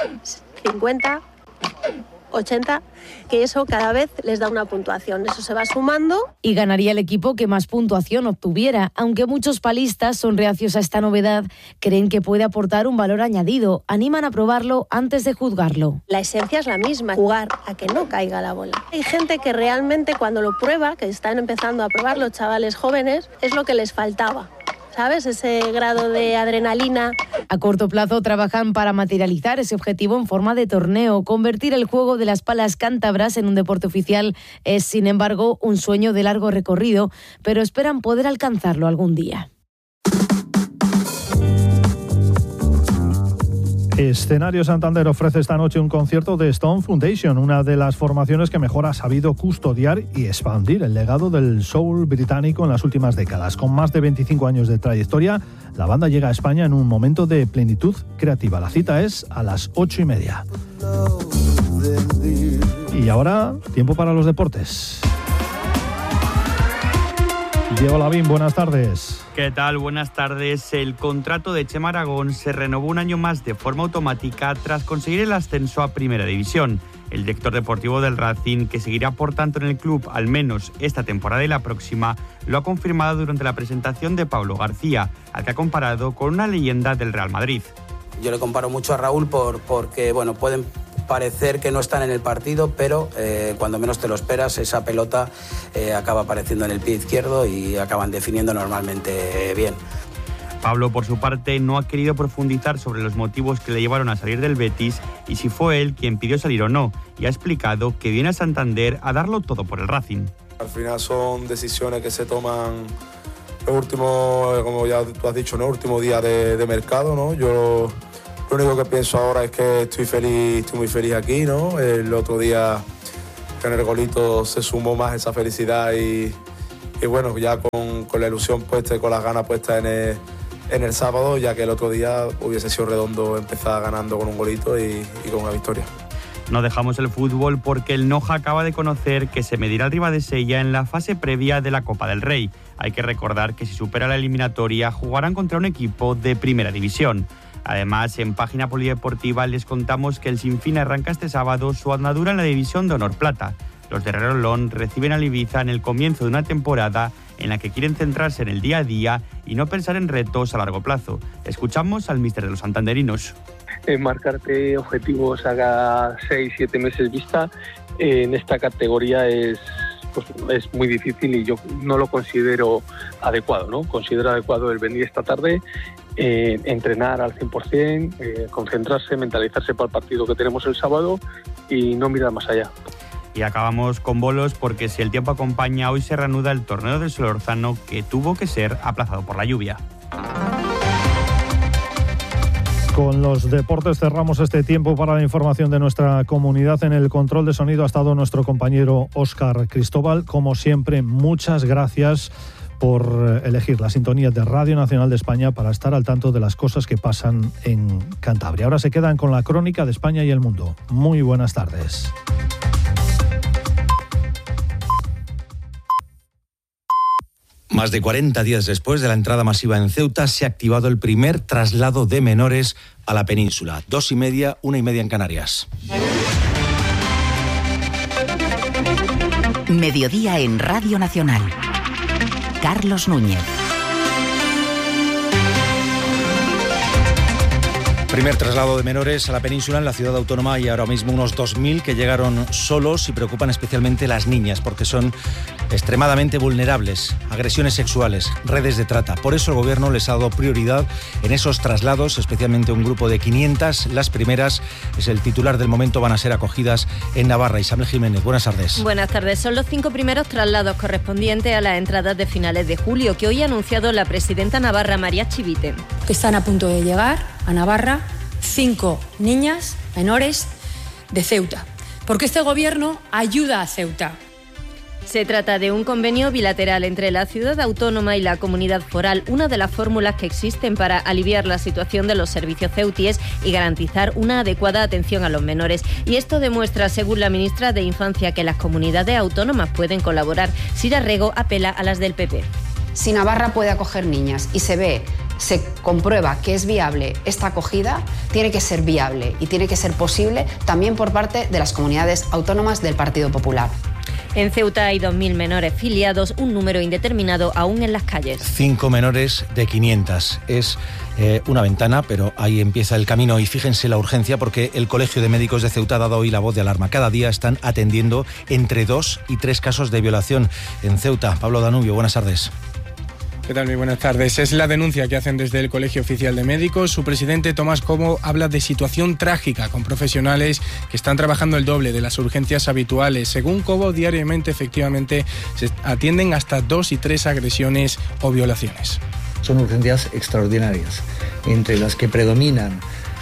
Speaker 18: 50... 80, que eso cada vez les da una puntuación. Eso se va sumando.
Speaker 15: Y ganaría el equipo que más puntuación obtuviera. Aunque muchos palistas son reacios a esta novedad, creen que puede aportar un valor añadido. Animan a probarlo antes de juzgarlo.
Speaker 18: La esencia es la misma, jugar a que no caiga la bola. Hay gente que realmente cuando lo prueba, que están empezando a probar, los chavales jóvenes, es lo que les faltaba. ¿Sabes? Ese grado de adrenalina.
Speaker 15: A corto plazo trabajan para materializar ese objetivo en forma de torneo. Convertir el juego de las palas cántabras en un deporte oficial es, sin embargo, un sueño de largo recorrido, pero esperan poder alcanzarlo algún día.
Speaker 8: Escenario Santander ofrece esta noche un concierto de Stone Foundation, una de las formaciones que mejor ha sabido custodiar y expandir el legado del soul británico en las últimas décadas. Con más de 25 años de trayectoria, la banda llega a España en un momento de plenitud creativa. La cita es a las 8:30. Y ahora, tiempo para los deportes. Diego Lavín, buenas tardes.
Speaker 19: ¿Qué tal? Buenas tardes. El contrato de Chema Aragón se renovó un año más de forma automática tras conseguir el ascenso a Primera División. El director deportivo del Racing, que seguirá por tanto en el club al menos esta temporada y la próxima, lo ha confirmado durante la presentación de Pablo García, al que ha comparado con una leyenda del Real Madrid.
Speaker 20: Yo le comparo mucho a Raúl porque pueden parecer que no están en el partido, pero cuando menos te lo esperas, esa pelota acaba apareciendo en el pie izquierdo y acaban definiendo normalmente bien.
Speaker 19: Pablo, por su parte, no ha querido profundizar sobre los motivos que le llevaron a salir del Betis y si fue él quien pidió salir o no, y ha explicado que viene a Santander a darlo todo por el Racing.
Speaker 21: Al final son decisiones que se toman el último, como ya tú has dicho, ¿no? Último día de mercado, ¿no? Yo lo único que pienso ahora es que estoy muy feliz aquí, ¿no? El otro día en el golito se sumó más esa felicidad y bueno, ya con la ilusión puesta y con las ganas puestas en el sábado, ya que el otro día hubiese sido redondo empezar ganando con un golito y con una victoria.
Speaker 19: No dejamos el fútbol porque el Noja acaba de conocer que se medirá al Ribadesella en la fase previa de la Copa del Rey. Hay que recordar que si supera la eliminatoria jugarán contra un equipo de Primera División. Además, en Página Polideportiva les contamos que el Sinfín arranca este sábado su andadura en la División de Honor Plata. Los de Rolón reciben al Ibiza en el comienzo de una temporada en la que quieren centrarse en el día a día y no pensar en retos a largo plazo. Escuchamos al míster de los santanderinos.
Speaker 22: Marcarte objetivos a 6-7 meses vista en esta categoría es muy difícil y yo no lo considero adecuado, ¿no? Considero adecuado el venir esta tarde, entrenar al 100%, concentrarse, mentalizarse para el partido que tenemos el sábado y no mirar más allá.
Speaker 19: Y acabamos con bolos porque si el tiempo acompaña, hoy se reanuda el torneo del Solórzano que tuvo que ser aplazado por la lluvia.
Speaker 8: Con los deportes cerramos este tiempo para la información de nuestra comunidad. En el control de sonido ha estado nuestro compañero Óscar Cristóbal. Como siempre, muchas gracias por elegir la sintonía de Radio Nacional de España para estar al tanto de las cosas que pasan en Cantabria. Ahora se quedan con la crónica de España y el mundo. Muy buenas tardes.
Speaker 9: Más de 40 días después de la entrada masiva en Ceuta, se ha activado el primer traslado de menores a la península. 2:30, 1:30 en Canarias.
Speaker 10: Mediodía en Radio Nacional. Carlos Núñez.
Speaker 9: Primer traslado de menores a la península. En la ciudad autónoma hay ahora mismo unos 2.000 que llegaron solos y preocupan especialmente las niñas porque son extremadamente vulnerables, agresiones sexuales, redes de trata. Por eso el gobierno les ha dado prioridad en esos traslados, especialmente un grupo de 500. Las primeras, es el titular del momento, van a ser acogidas en Navarra. Isabel Jiménez, buenas tardes.
Speaker 23: Buenas tardes. Son los 5 primeros traslados correspondientes a las entradas de finales de julio que hoy ha anunciado la presidenta navarra, María Chivite.
Speaker 26: Que están a punto de llegar a Navarra 5 niñas menores de Ceuta, porque este gobierno ayuda a Ceuta.
Speaker 23: Se trata de un convenio bilateral entre la ciudad autónoma y la comunidad foral, una de las fórmulas que existen para aliviar la situación de los servicios ceutíes y garantizar una adecuada atención a los menores. Y esto demuestra, según la ministra de Infancia, que las comunidades autónomas pueden colaborar. Sira Rego apela a las del PP.
Speaker 27: Si Navarra puede acoger niñas y se comprueba que es viable esta acogida, tiene que ser viable y tiene que ser posible también por parte de las comunidades autónomas del Partido Popular.
Speaker 23: En Ceuta hay 2.000 menores filiados, un número indeterminado aún en las calles.
Speaker 9: 5 menores de 500. Es una ventana, pero ahí empieza el camino. Y fíjense la urgencia porque el Colegio de Médicos de Ceuta ha dado hoy la voz de alarma. Cada día están atendiendo entre 2 y 3 casos de violación en Ceuta. Pablo Danubio, buenas tardes.
Speaker 28: ¿Qué tal? Muy buenas tardes. Es la denuncia que hacen desde el Colegio Oficial de Médicos. Su presidente, Tomás Cobo, habla de situación trágica con profesionales que están trabajando el doble de las urgencias habituales. Según Cobo, diariamente, efectivamente, se atienden hasta 2 y 3 agresiones o violaciones.
Speaker 29: Son urgencias extraordinarias, entre las que predominan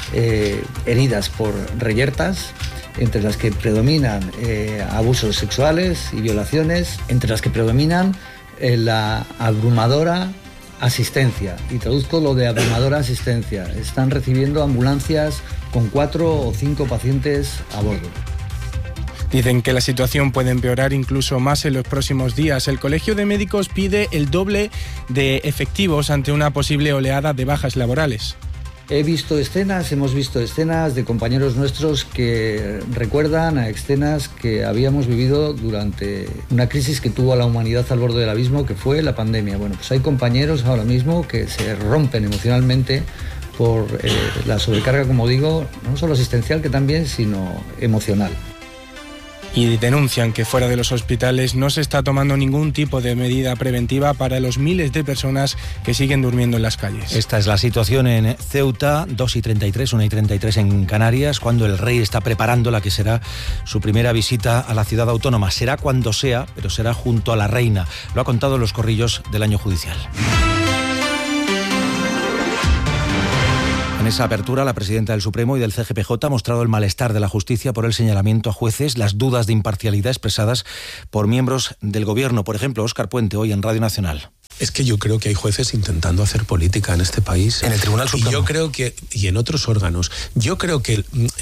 Speaker 29: heridas por reyertas, entre las que predominan abusos sexuales y violaciones, entre las que predominan la abrumadora asistencia. Y traduzco lo de abrumadora asistencia. Están recibiendo ambulancias con 4 o 5 pacientes a bordo.
Speaker 28: Dicen que la situación puede empeorar incluso más en los próximos días. El Colegio de Médicos pide el doble de efectivos ante una posible oleada de bajas laborales.
Speaker 29: Hemos visto escenas de compañeros nuestros que recuerdan a escenas que habíamos vivido durante una crisis que tuvo a la humanidad al borde del abismo, que fue la pandemia. Bueno, pues hay compañeros ahora mismo que se rompen emocionalmente por la sobrecarga, como digo, no solo asistencial que también, sino emocional.
Speaker 28: Y denuncian que fuera de los hospitales no se está tomando ningún tipo de medida preventiva para los miles de personas que siguen durmiendo en las calles.
Speaker 9: Esta es la situación en Ceuta, 2:33, 1:33 en Canarias, cuando el rey está preparando la que será su primera visita a la ciudad autónoma. Será cuando sea, pero será junto a la reina. Lo ha contado en los corrillos del año judicial. En esa apertura, la presidenta del Supremo y del CGPJ ha mostrado el malestar de la justicia por el señalamiento a jueces, las dudas de imparcialidad expresadas por miembros del Gobierno. Por ejemplo, Óscar Puente, hoy en Radio Nacional.
Speaker 1: Es que yo creo que hay jueces intentando hacer política en este país.
Speaker 9: En el Tribunal Supremo.
Speaker 1: Y yo creo que, y en otros órganos, yo creo que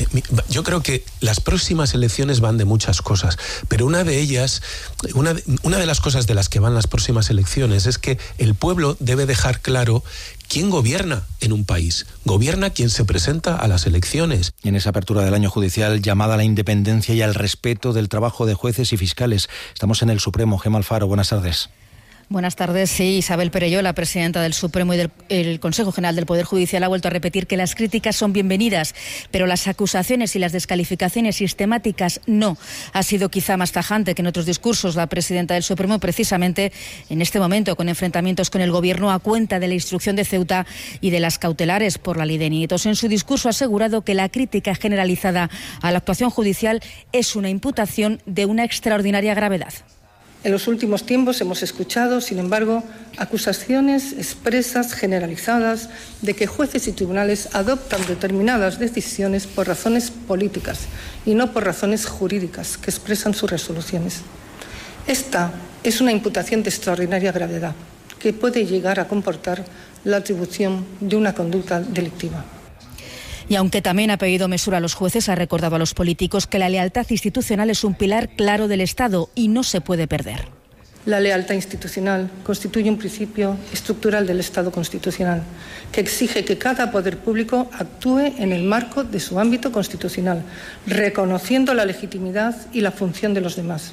Speaker 1: las próximas elecciones van de muchas cosas, pero una de ellas, una de las cosas de las que van las próximas elecciones es que el pueblo debe dejar claro quién gobierna en un país. Gobierna quien se presenta a las elecciones.
Speaker 9: Y en esa apertura del año judicial, llamada a la independencia y al respeto del trabajo de jueces y fiscales. Estamos en el Supremo. Gemma Alfaro, buenas tardes.
Speaker 2: Buenas tardes. Sí, Isabel Perelló, la presidenta del Supremo y del Consejo General del Poder Judicial, ha vuelto a repetir que las críticas son bienvenidas, pero las acusaciones y las descalificaciones sistemáticas no. Ha sido quizá más tajante que en otros discursos la presidenta del Supremo, precisamente en este momento, con enfrentamientos con el Gobierno a cuenta de la instrucción de Ceuta y de las cautelares por la ley de nietos. En su discurso ha asegurado que la crítica generalizada a la actuación judicial es una imputación de una extraordinaria gravedad.
Speaker 4: En los últimos tiempos hemos escuchado, sin embargo, acusaciones expresas, generalizadas, de que jueces y tribunales adoptan determinadas decisiones por razones políticas y no por razones jurídicas que expresan sus resoluciones. Esta es una imputación de extraordinaria gravedad que puede llegar a comportar la atribución de una conducta delictiva.
Speaker 2: Y aunque también ha pedido mesura a los jueces, ha recordado a los políticos que la lealtad institucional es un pilar claro del Estado y no se puede perder.
Speaker 4: La lealtad institucional constituye un principio estructural del Estado constitucional que exige que cada poder público actúe en el marco de su ámbito constitucional, reconociendo la legitimidad y la función de los demás.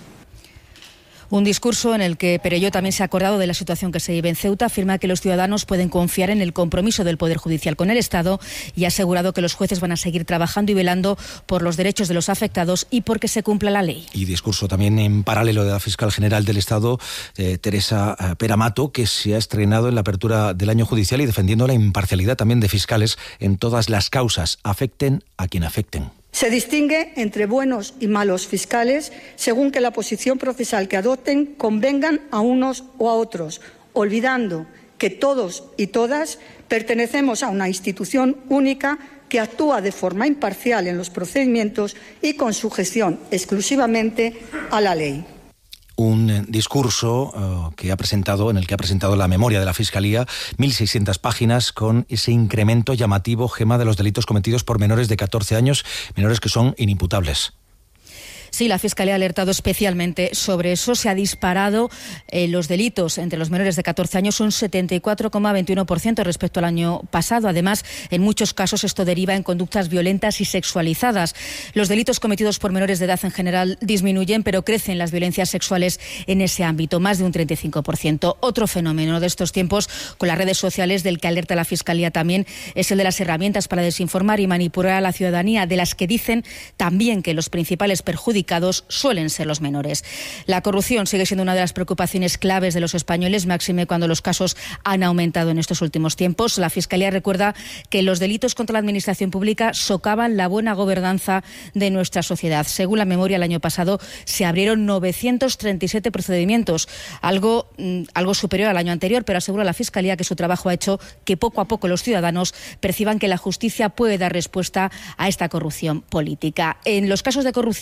Speaker 2: Un discurso en el que Perelló también se ha acordado de la situación que se vive en Ceuta, afirma que los ciudadanos pueden confiar en el compromiso del Poder Judicial con el Estado y ha asegurado que los jueces van a seguir trabajando y velando por los derechos de los afectados y porque se cumpla la ley.
Speaker 9: Y discurso también en paralelo de la fiscal general del Estado, Teresa Peramato, que se ha estrenado en la apertura del año judicial y defendiendo la imparcialidad también de fiscales en todas las causas, afecten a quien afecten.
Speaker 5: Se distingue entre buenos y malos fiscales según que la posición procesal que adopten convengan a unos o a otros, olvidando que todos y todas pertenecemos a una institución única que actúa de forma imparcial en los procedimientos y con sujeción exclusivamente a la ley.
Speaker 9: Un discurso en el que ha presentado la memoria de la Fiscalía, 1.600 páginas, con ese incremento llamativo, Gema, de los delitos cometidos por menores de 14 años, menores que son inimputables.
Speaker 2: Sí, la Fiscalía ha alertado especialmente sobre eso. Se ha disparado los delitos entre los menores de 14 años un 74,21% respecto al año pasado. Además, en muchos casos esto deriva en conductas violentas y sexualizadas. Los delitos cometidos por menores de edad en general disminuyen, pero crecen las violencias sexuales en ese ámbito, más de un 35%. Otro fenómeno de estos tiempos con las redes sociales del que alerta la Fiscalía también es el de las herramientas para desinformar y manipular a la ciudadanía, de las que dicen también que los principales perjudicados suelen ser los menores. La corrupción sigue siendo una de las preocupaciones claves de los españoles, máxime cuando los casos han aumentado en estos últimos tiempos. La Fiscalía recuerda que los delitos contra la administración pública socavan la buena gobernanza de nuestra sociedad. Según la memoria, el año pasado se abrieron 937 procedimientos, algo superior al año anterior, pero asegura la Fiscalía que su trabajo ha hecho que poco a poco los ciudadanos perciban que la justicia puede dar respuesta a esta corrupción política. En los casos de corrupción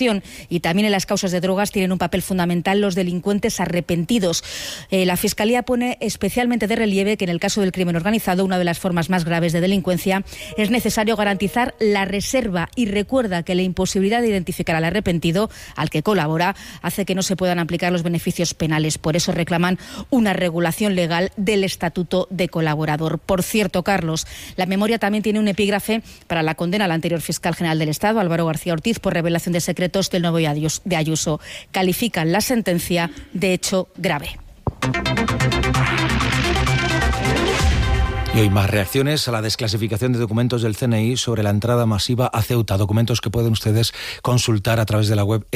Speaker 2: Y también en las causas de drogas tienen un papel fundamental los delincuentes arrepentidos. La Fiscalía pone especialmente de relieve que en el caso del crimen organizado, una de las formas más graves de delincuencia, es necesario garantizar la reserva, y recuerda que la imposibilidad de identificar al arrepentido, al que colabora, hace que no se puedan aplicar los beneficios penales. Por eso reclaman una regulación legal del estatuto de colaborador. Por cierto, Carlos, la memoria también tiene un epígrafe para la condena al anterior fiscal general del Estado, Álvaro García Ortiz, por revelación de secretos del nuevo de Ayuso. Califican la sentencia de hecho grave.
Speaker 9: Y hoy más reacciones a la desclasificación de documentos del CNI sobre la entrada masiva a Ceuta. Documentos que pueden ustedes consultar a través de la web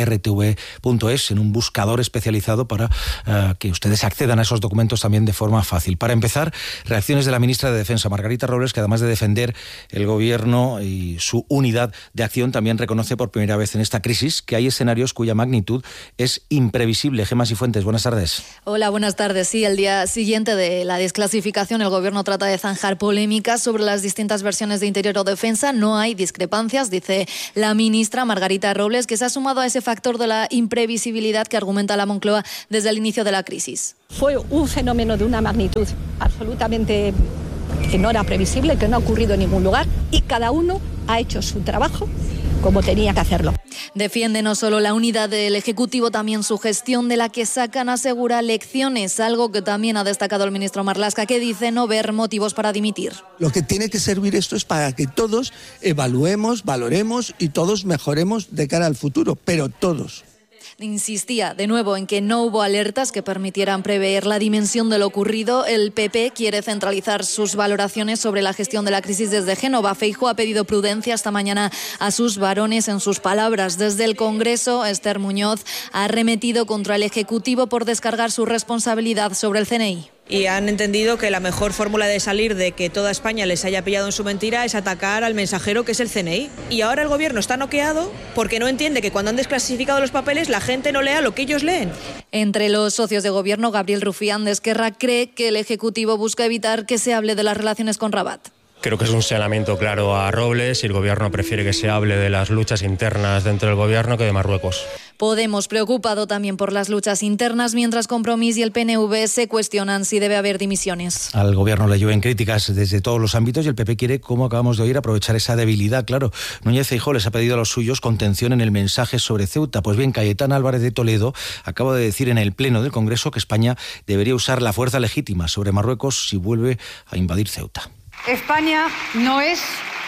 Speaker 9: rtv.es en un buscador especializado para que ustedes accedan a esos documentos también de forma fácil. Para empezar, reacciones de la ministra de Defensa, Margarita Robles, que además de defender el Gobierno y su unidad de acción, también reconoce por primera vez en esta crisis que hay escenarios cuya magnitud es imprevisible. Gemma Cifuentes, buenas tardes.
Speaker 6: Hola, buenas tardes. Sí, el día siguiente de la desclasificación, el Gobierno trata de zanjar polémicas sobre las distintas versiones de Interior o Defensa. No hay discrepancias, dice la ministra Margarita Robles, que se ha sumado a ese factor de la imprevisibilidad que argumenta la Moncloa desde el inicio de la crisis.
Speaker 7: Fue un fenómeno de una magnitud absolutamente que no era previsible, que no ha ocurrido en ningún lugar, y cada uno ha hecho su trabajo como tenía que hacerlo.
Speaker 6: Defiende no solo la unidad del Ejecutivo, también su gestión, de la que sacan, asegura, lecciones, algo que también ha destacado el ministro Marlaska, que dice no ver motivos para dimitir.
Speaker 11: Lo que tiene que servir esto es para que todos evaluemos, valoremos y todos mejoremos de cara al futuro, pero todos.
Speaker 6: Insistía de nuevo en que no hubo alertas que permitieran prever la dimensión de lo ocurrido. El PP quiere centralizar sus valoraciones sobre la gestión de la crisis desde Génova. Feijóo ha pedido prudencia esta mañana a sus varones en sus palabras. Desde el Congreso, Esther Muñoz ha arremetido contra el Ejecutivo por descargar su responsabilidad sobre el CNI.
Speaker 12: Y han entendido que la mejor fórmula de salir de que toda España les haya pillado en su mentira es atacar al mensajero, que es el CNI. Y ahora el Gobierno está noqueado porque no entiende que cuando han desclasificado los papeles la gente no lea lo que ellos leen.
Speaker 6: Entre los socios de Gobierno, Gabriel Rufián de Esquerra cree que el Ejecutivo busca evitar que se hable de las relaciones con Rabat.
Speaker 13: Creo que es un señalamiento claro a Robles y el Gobierno prefiere que se hable de las luchas internas dentro del Gobierno que de Marruecos.
Speaker 6: Podemos, preocupado también por las luchas internas, mientras Compromís y el PNV se cuestionan si debe haber dimisiones.
Speaker 9: Al Gobierno le llueven críticas desde todos los ámbitos y el PP quiere, como acabamos de oír, aprovechar esa debilidad. Claro, Núñez Feijóo les ha pedido a los suyos contención en el mensaje sobre Ceuta. Pues bien, Cayetana Álvarez de Toledo acaba de decir en el Pleno del Congreso que España debería usar la fuerza legítima sobre Marruecos si vuelve a invadir Ceuta.
Speaker 14: España no es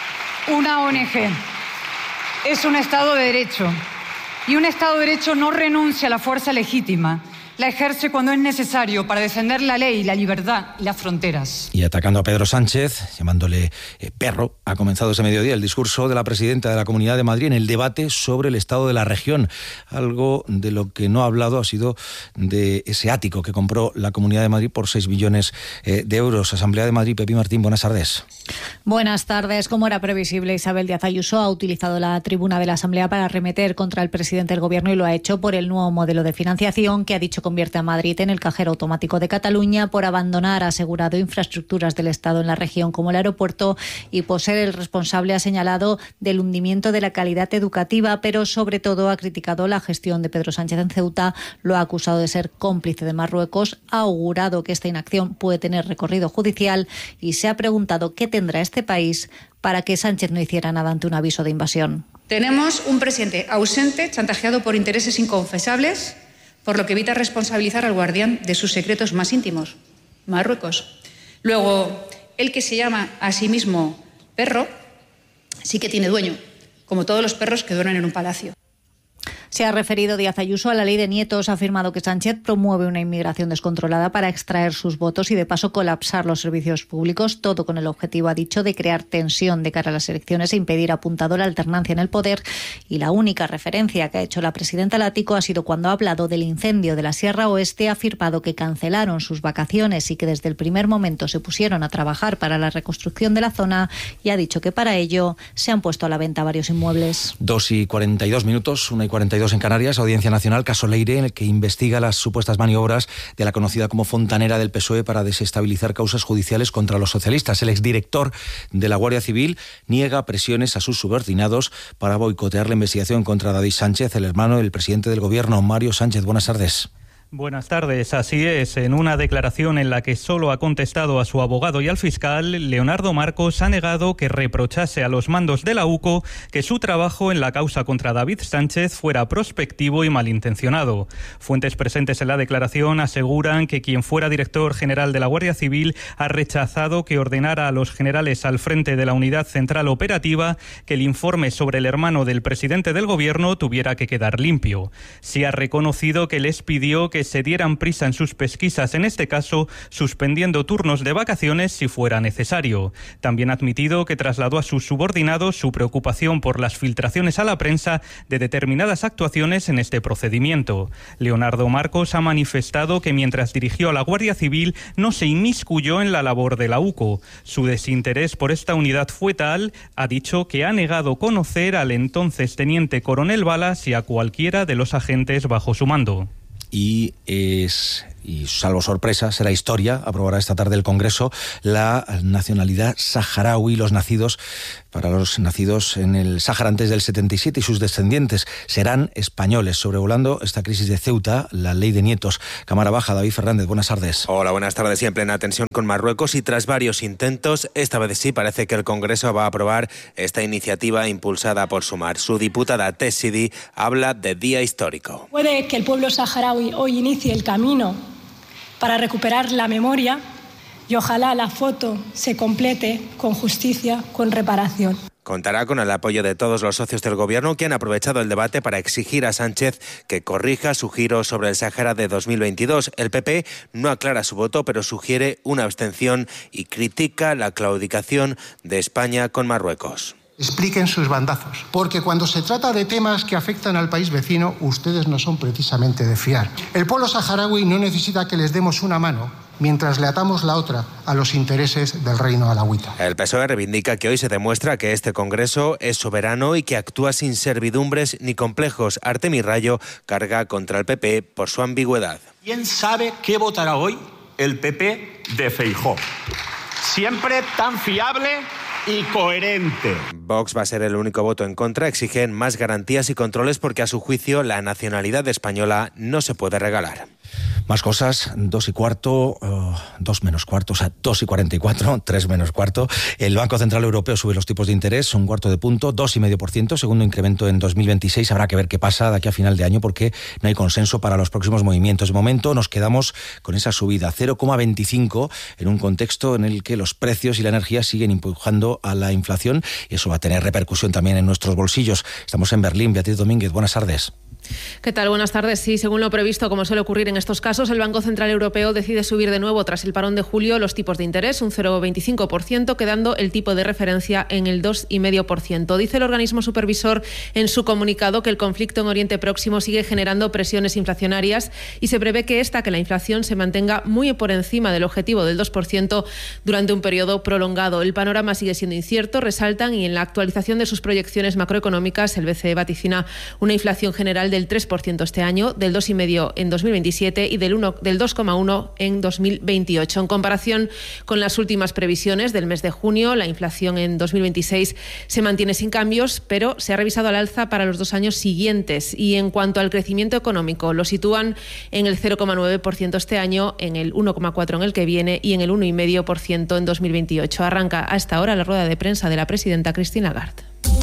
Speaker 14: una ONG, es un Estado de Derecho. Y un Estado de Derecho no renuncia a la fuerza legítima, la ejerce cuando es necesario para defender la ley, la libertad y las fronteras.
Speaker 9: Y atacando a Pedro Sánchez, llamándole perro, ha comenzado ese mediodía el discurso de la presidenta de la Comunidad de Madrid en el debate sobre el estado de la región. Algo de lo que no ha hablado ha sido de ese ático que compró la Comunidad de Madrid por 6 millones de euros. Asamblea de Madrid, Pepi Martín, buenas tardes.
Speaker 16: Buenas tardes. Como era previsible, Isabel Díaz Ayuso ha utilizado la tribuna de la Asamblea para arremeter contra el presidente del Gobierno y lo ha hecho por el nuevo modelo de financiación que ha dicho convierte a Madrid en el cajero automático de Cataluña, por abandonar, ha asegurado, infraestructuras del Estado en la región como el aeropuerto y por ser el responsable, ha señalado, del hundimiento de la calidad educativa, pero sobre todo ha criticado la gestión de Pedro Sánchez en Ceuta, lo ha acusado de ser cómplice de Marruecos, ha augurado que esta inacción puede tener recorrido judicial y se ha preguntado qué tendrá este país para que Sánchez no hiciera nada ante un aviso de invasión.
Speaker 24: Tenemos un presidente ausente, chantajeado por intereses inconfesables, por lo que evita responsabilizar al guardián de sus secretos más íntimos, Marruecos. Luego, el que se llama a sí mismo perro, sí que tiene dueño, como todos los perros que duermen en un palacio.
Speaker 16: Se ha referido Díaz Ayuso a la ley de nietos, ha afirmado que Sánchez promueve una inmigración descontrolada para extraer sus votos y de paso colapsar los servicios públicos, todo con el objetivo, ha dicho, de crear tensión de cara a las elecciones e impedir, apuntado, la alternancia en el poder. Y la única referencia que ha hecho la presidenta Lático ha sido cuando ha hablado del incendio de la Sierra Oeste, ha afirmado que cancelaron sus vacaciones y que desde el primer momento se pusieron a trabajar para la reconstrucción de la zona y ha dicho que para ello se han puesto a la venta varios inmuebles.
Speaker 9: 2:42, 1:42 8:32 en Canarias, Audiencia Nacional, caso Leire, en el que investiga las supuestas maniobras de la conocida como fontanera del PSOE para desestabilizar causas judiciales contra los socialistas. El exdirector de la Guardia Civil niega presiones a sus subordinados para boicotear la investigación contra David Sánchez, el hermano del presidente del Gobierno, Mario Sánchez. Buenas tardes.
Speaker 3: Buenas tardes, así es. En una declaración en la que solo ha contestado a su abogado y al fiscal, Leonardo Marcos ha negado que reprochase a los mandos de la UCO que su trabajo en la causa contra David Sánchez fuera prospectivo y malintencionado. Fuentes presentes en la declaración aseguran que quien fuera director general de la Guardia Civil ha rechazado que ordenara a los generales al frente de la Unidad Central Operativa que el informe sobre el hermano del presidente del Gobierno tuviera que quedar limpio. Sí ha reconocido que les pidió que se dieran prisa en sus pesquisas, en este caso suspendiendo turnos de vacaciones si fuera necesario. También ha admitido que trasladó a sus subordinados su preocupación por las filtraciones a la prensa de determinadas actuaciones en este procedimiento. Leonardo Marcos ha manifestado que mientras dirigió a la Guardia Civil no se inmiscuyó en la labor de la UCO. Su desinterés por esta unidad fue tal, ha dicho, que ha negado conocer al entonces teniente coronel Balas y a cualquiera de los agentes bajo su mando.
Speaker 9: Y salvo sorpresa, será historia, aprobará esta tarde el Congreso la nacionalidad saharaui. Para los nacidos en el Sáhara antes del 77 y sus descendientes serán españoles. Sobrevolando esta crisis de Ceuta, la ley de nietos. Cámara Baja, David Fernández, buenas tardes.
Speaker 15: Hola, buenas tardes. Y en plena tensión con Marruecos y tras varios intentos, esta vez sí parece que el Congreso va a aprobar esta iniciativa impulsada por Sumar. Su diputada Tess Sidi habla de día histórico.
Speaker 17: Puede que el pueblo saharaui hoy inicie el camino para recuperar la memoria y ojalá la foto se complete con justicia, con reparación.
Speaker 15: Contará con el apoyo de todos los socios del Gobierno que han aprovechado el debate para exigir a Sánchez que corrija su giro sobre el Sáhara de 2022. El PP no aclara su voto, pero sugiere una abstención y critica la claudicación de España con Marruecos.
Speaker 18: Expliquen sus bandazos, porque cuando se trata de temas que afectan al país vecino, ustedes no son precisamente de fiar. El pueblo saharaui no necesita que les demos una mano mientras le atamos la otra a los intereses del reino alauita.
Speaker 15: El PSOE reivindica que hoy se demuestra que este Congreso es soberano y que actúa sin servidumbres ni complejos. Artemi Rayo carga contra el PP por su ambigüedad.
Speaker 19: ¿Quién sabe qué votará hoy el PP de Feijóo? Siempre tan fiable y coherente.
Speaker 15: Vox va a ser el único voto en contra. Exigen más garantías y controles porque a su juicio la nacionalidad española no se puede regalar.
Speaker 9: Más cosas, 2:15, 2 menos cuarto, o sea, 2:44, 3 menos cuarto. El Banco Central Europeo sube los tipos de interés, un cuarto de punto, 2,5%, segundo incremento en 2026. Habrá que ver qué pasa de aquí a final de año porque no hay consenso para los próximos movimientos. De momento nos quedamos con esa subida, 0,25, en un contexto en el que los precios y la energía siguen empujando a la inflación y eso va a tener repercusión también en nuestros bolsillos. Estamos en Berlín. Beatriz Domínguez, buenas tardes.
Speaker 20: ¿Qué tal? Buenas tardes. Sí, según lo previsto, como suele ocurrir en estos casos, el Banco Central Europeo decide subir de nuevo tras el parón de julio los tipos de interés, un 0,25%, quedando el tipo de referencia en el 2,5%. Dice el organismo supervisor en su comunicado que el conflicto en Oriente Próximo sigue generando presiones inflacionarias y se prevé que la inflación se mantenga muy por encima del objetivo del 2% durante un periodo prolongado. El panorama sigue siendo incierto, resaltan, y en la actualización de sus proyecciones macroeconómicas el BCE vaticina una inflación general del 3% este año, del 2,5% en 2027 y del 2,1% en 2028. En comparación con las últimas previsiones del mes de junio, la inflación en 2026 se mantiene sin cambios, pero se ha revisado al alza para los 2 años siguientes. Y en cuanto al crecimiento económico, lo sitúan en el 0,9% este año, en el 1,4% en el que viene y en el 1,5% en 2028. Arranca a esta hora la rueda de prensa de la presidenta Christine Lagarde.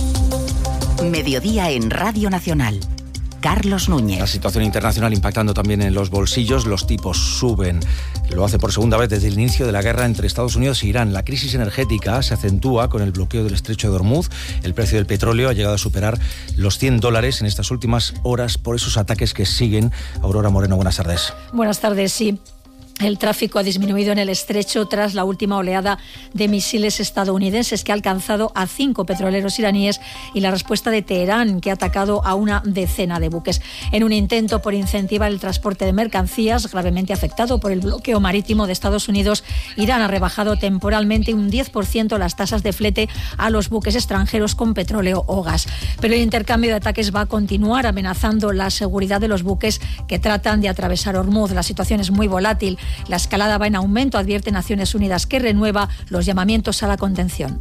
Speaker 10: Mediodía en Radio Nacional. Carlos Núñez.
Speaker 9: La situación internacional impactando también en los bolsillos, los tipos suben. Lo hace por segunda vez desde el inicio de la guerra entre Estados Unidos e Irán. La crisis energética se acentúa con el bloqueo del estrecho de Hormuz. El precio del petróleo ha llegado a superar los $100 en estas últimas horas por esos ataques que siguen. Aurora Moreno, buenas tardes.
Speaker 2: Buenas tardes, sí.
Speaker 8: El tráfico ha disminuido en el estrecho tras la última oleada de misiles estadounidenses que ha alcanzado a 5 petroleros iraníes y la respuesta de Teherán, que ha atacado a una decena de buques. En un intento por incentivar el transporte de mercancías, gravemente afectado por el bloqueo marítimo de Estados Unidos, Irán ha rebajado temporalmente un 10% las tasas de flete a los buques extranjeros con petróleo o gas. Pero el intercambio de ataques va a continuar, amenazando la seguridad de los buques que tratan de atravesar Hormuz. La situación es muy volátil. La escalada va en aumento, advierte Naciones Unidas, que renueva los llamamientos a la contención.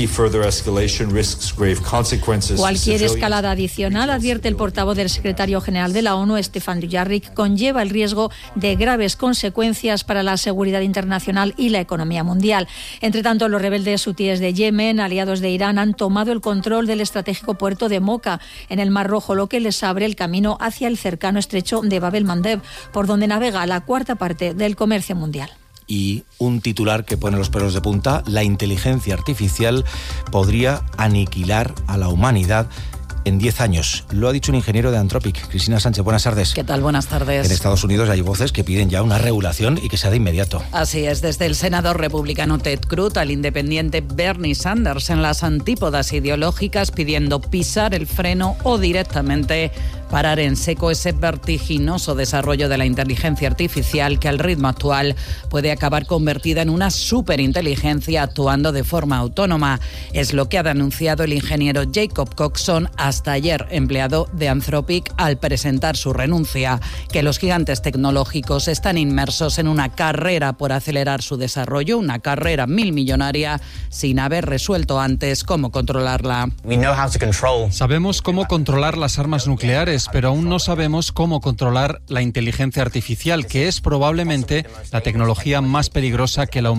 Speaker 8: Cualquier escalada adicional, advierte el portavoz del secretario general de la ONU, Stefan Dujarric, conlleva el riesgo de graves consecuencias para la seguridad internacional y la economía mundial. Entre tanto, los rebeldes hutíes de Yemen, aliados de Irán, han tomado el control del estratégico puerto de Moka, en el Mar Rojo, lo que les abre el camino hacia el cercano estrecho de Bab el-Mandeb, por donde navega la cuarta parte del comercio mundial.
Speaker 9: Y un titular que pone los pelos de punta: la inteligencia artificial podría aniquilar a la humanidad en 10 años. Lo ha dicho un ingeniero de Anthropic. Cristina Sánchez, buenas tardes.
Speaker 21: ¿Qué tal? Buenas tardes.
Speaker 9: En Estados Unidos hay voces que piden ya una regulación y que sea de inmediato.
Speaker 21: Así es, desde el senador republicano Ted Cruz al independiente Bernie Sanders, en las antípodas ideológicas, pidiendo pisar el freno o directamente parar en seco ese vertiginoso desarrollo de la inteligencia artificial que al ritmo actual puede acabar convertida en una superinteligencia actuando de forma autónoma. Es lo que ha denunciado el ingeniero Jacob Coxon, hasta ayer empleado de Anthropic, al presentar su renuncia, que los gigantes tecnológicos están inmersos en una carrera por acelerar su desarrollo, una carrera milmillonaria, sin haber resuelto antes cómo controlarla.
Speaker 22: Sabemos cómo controlar las armas nucleares, pero aún no sabemos cómo controlar la inteligencia artificial, que es probablemente la tecnología más peligrosa que la humanidad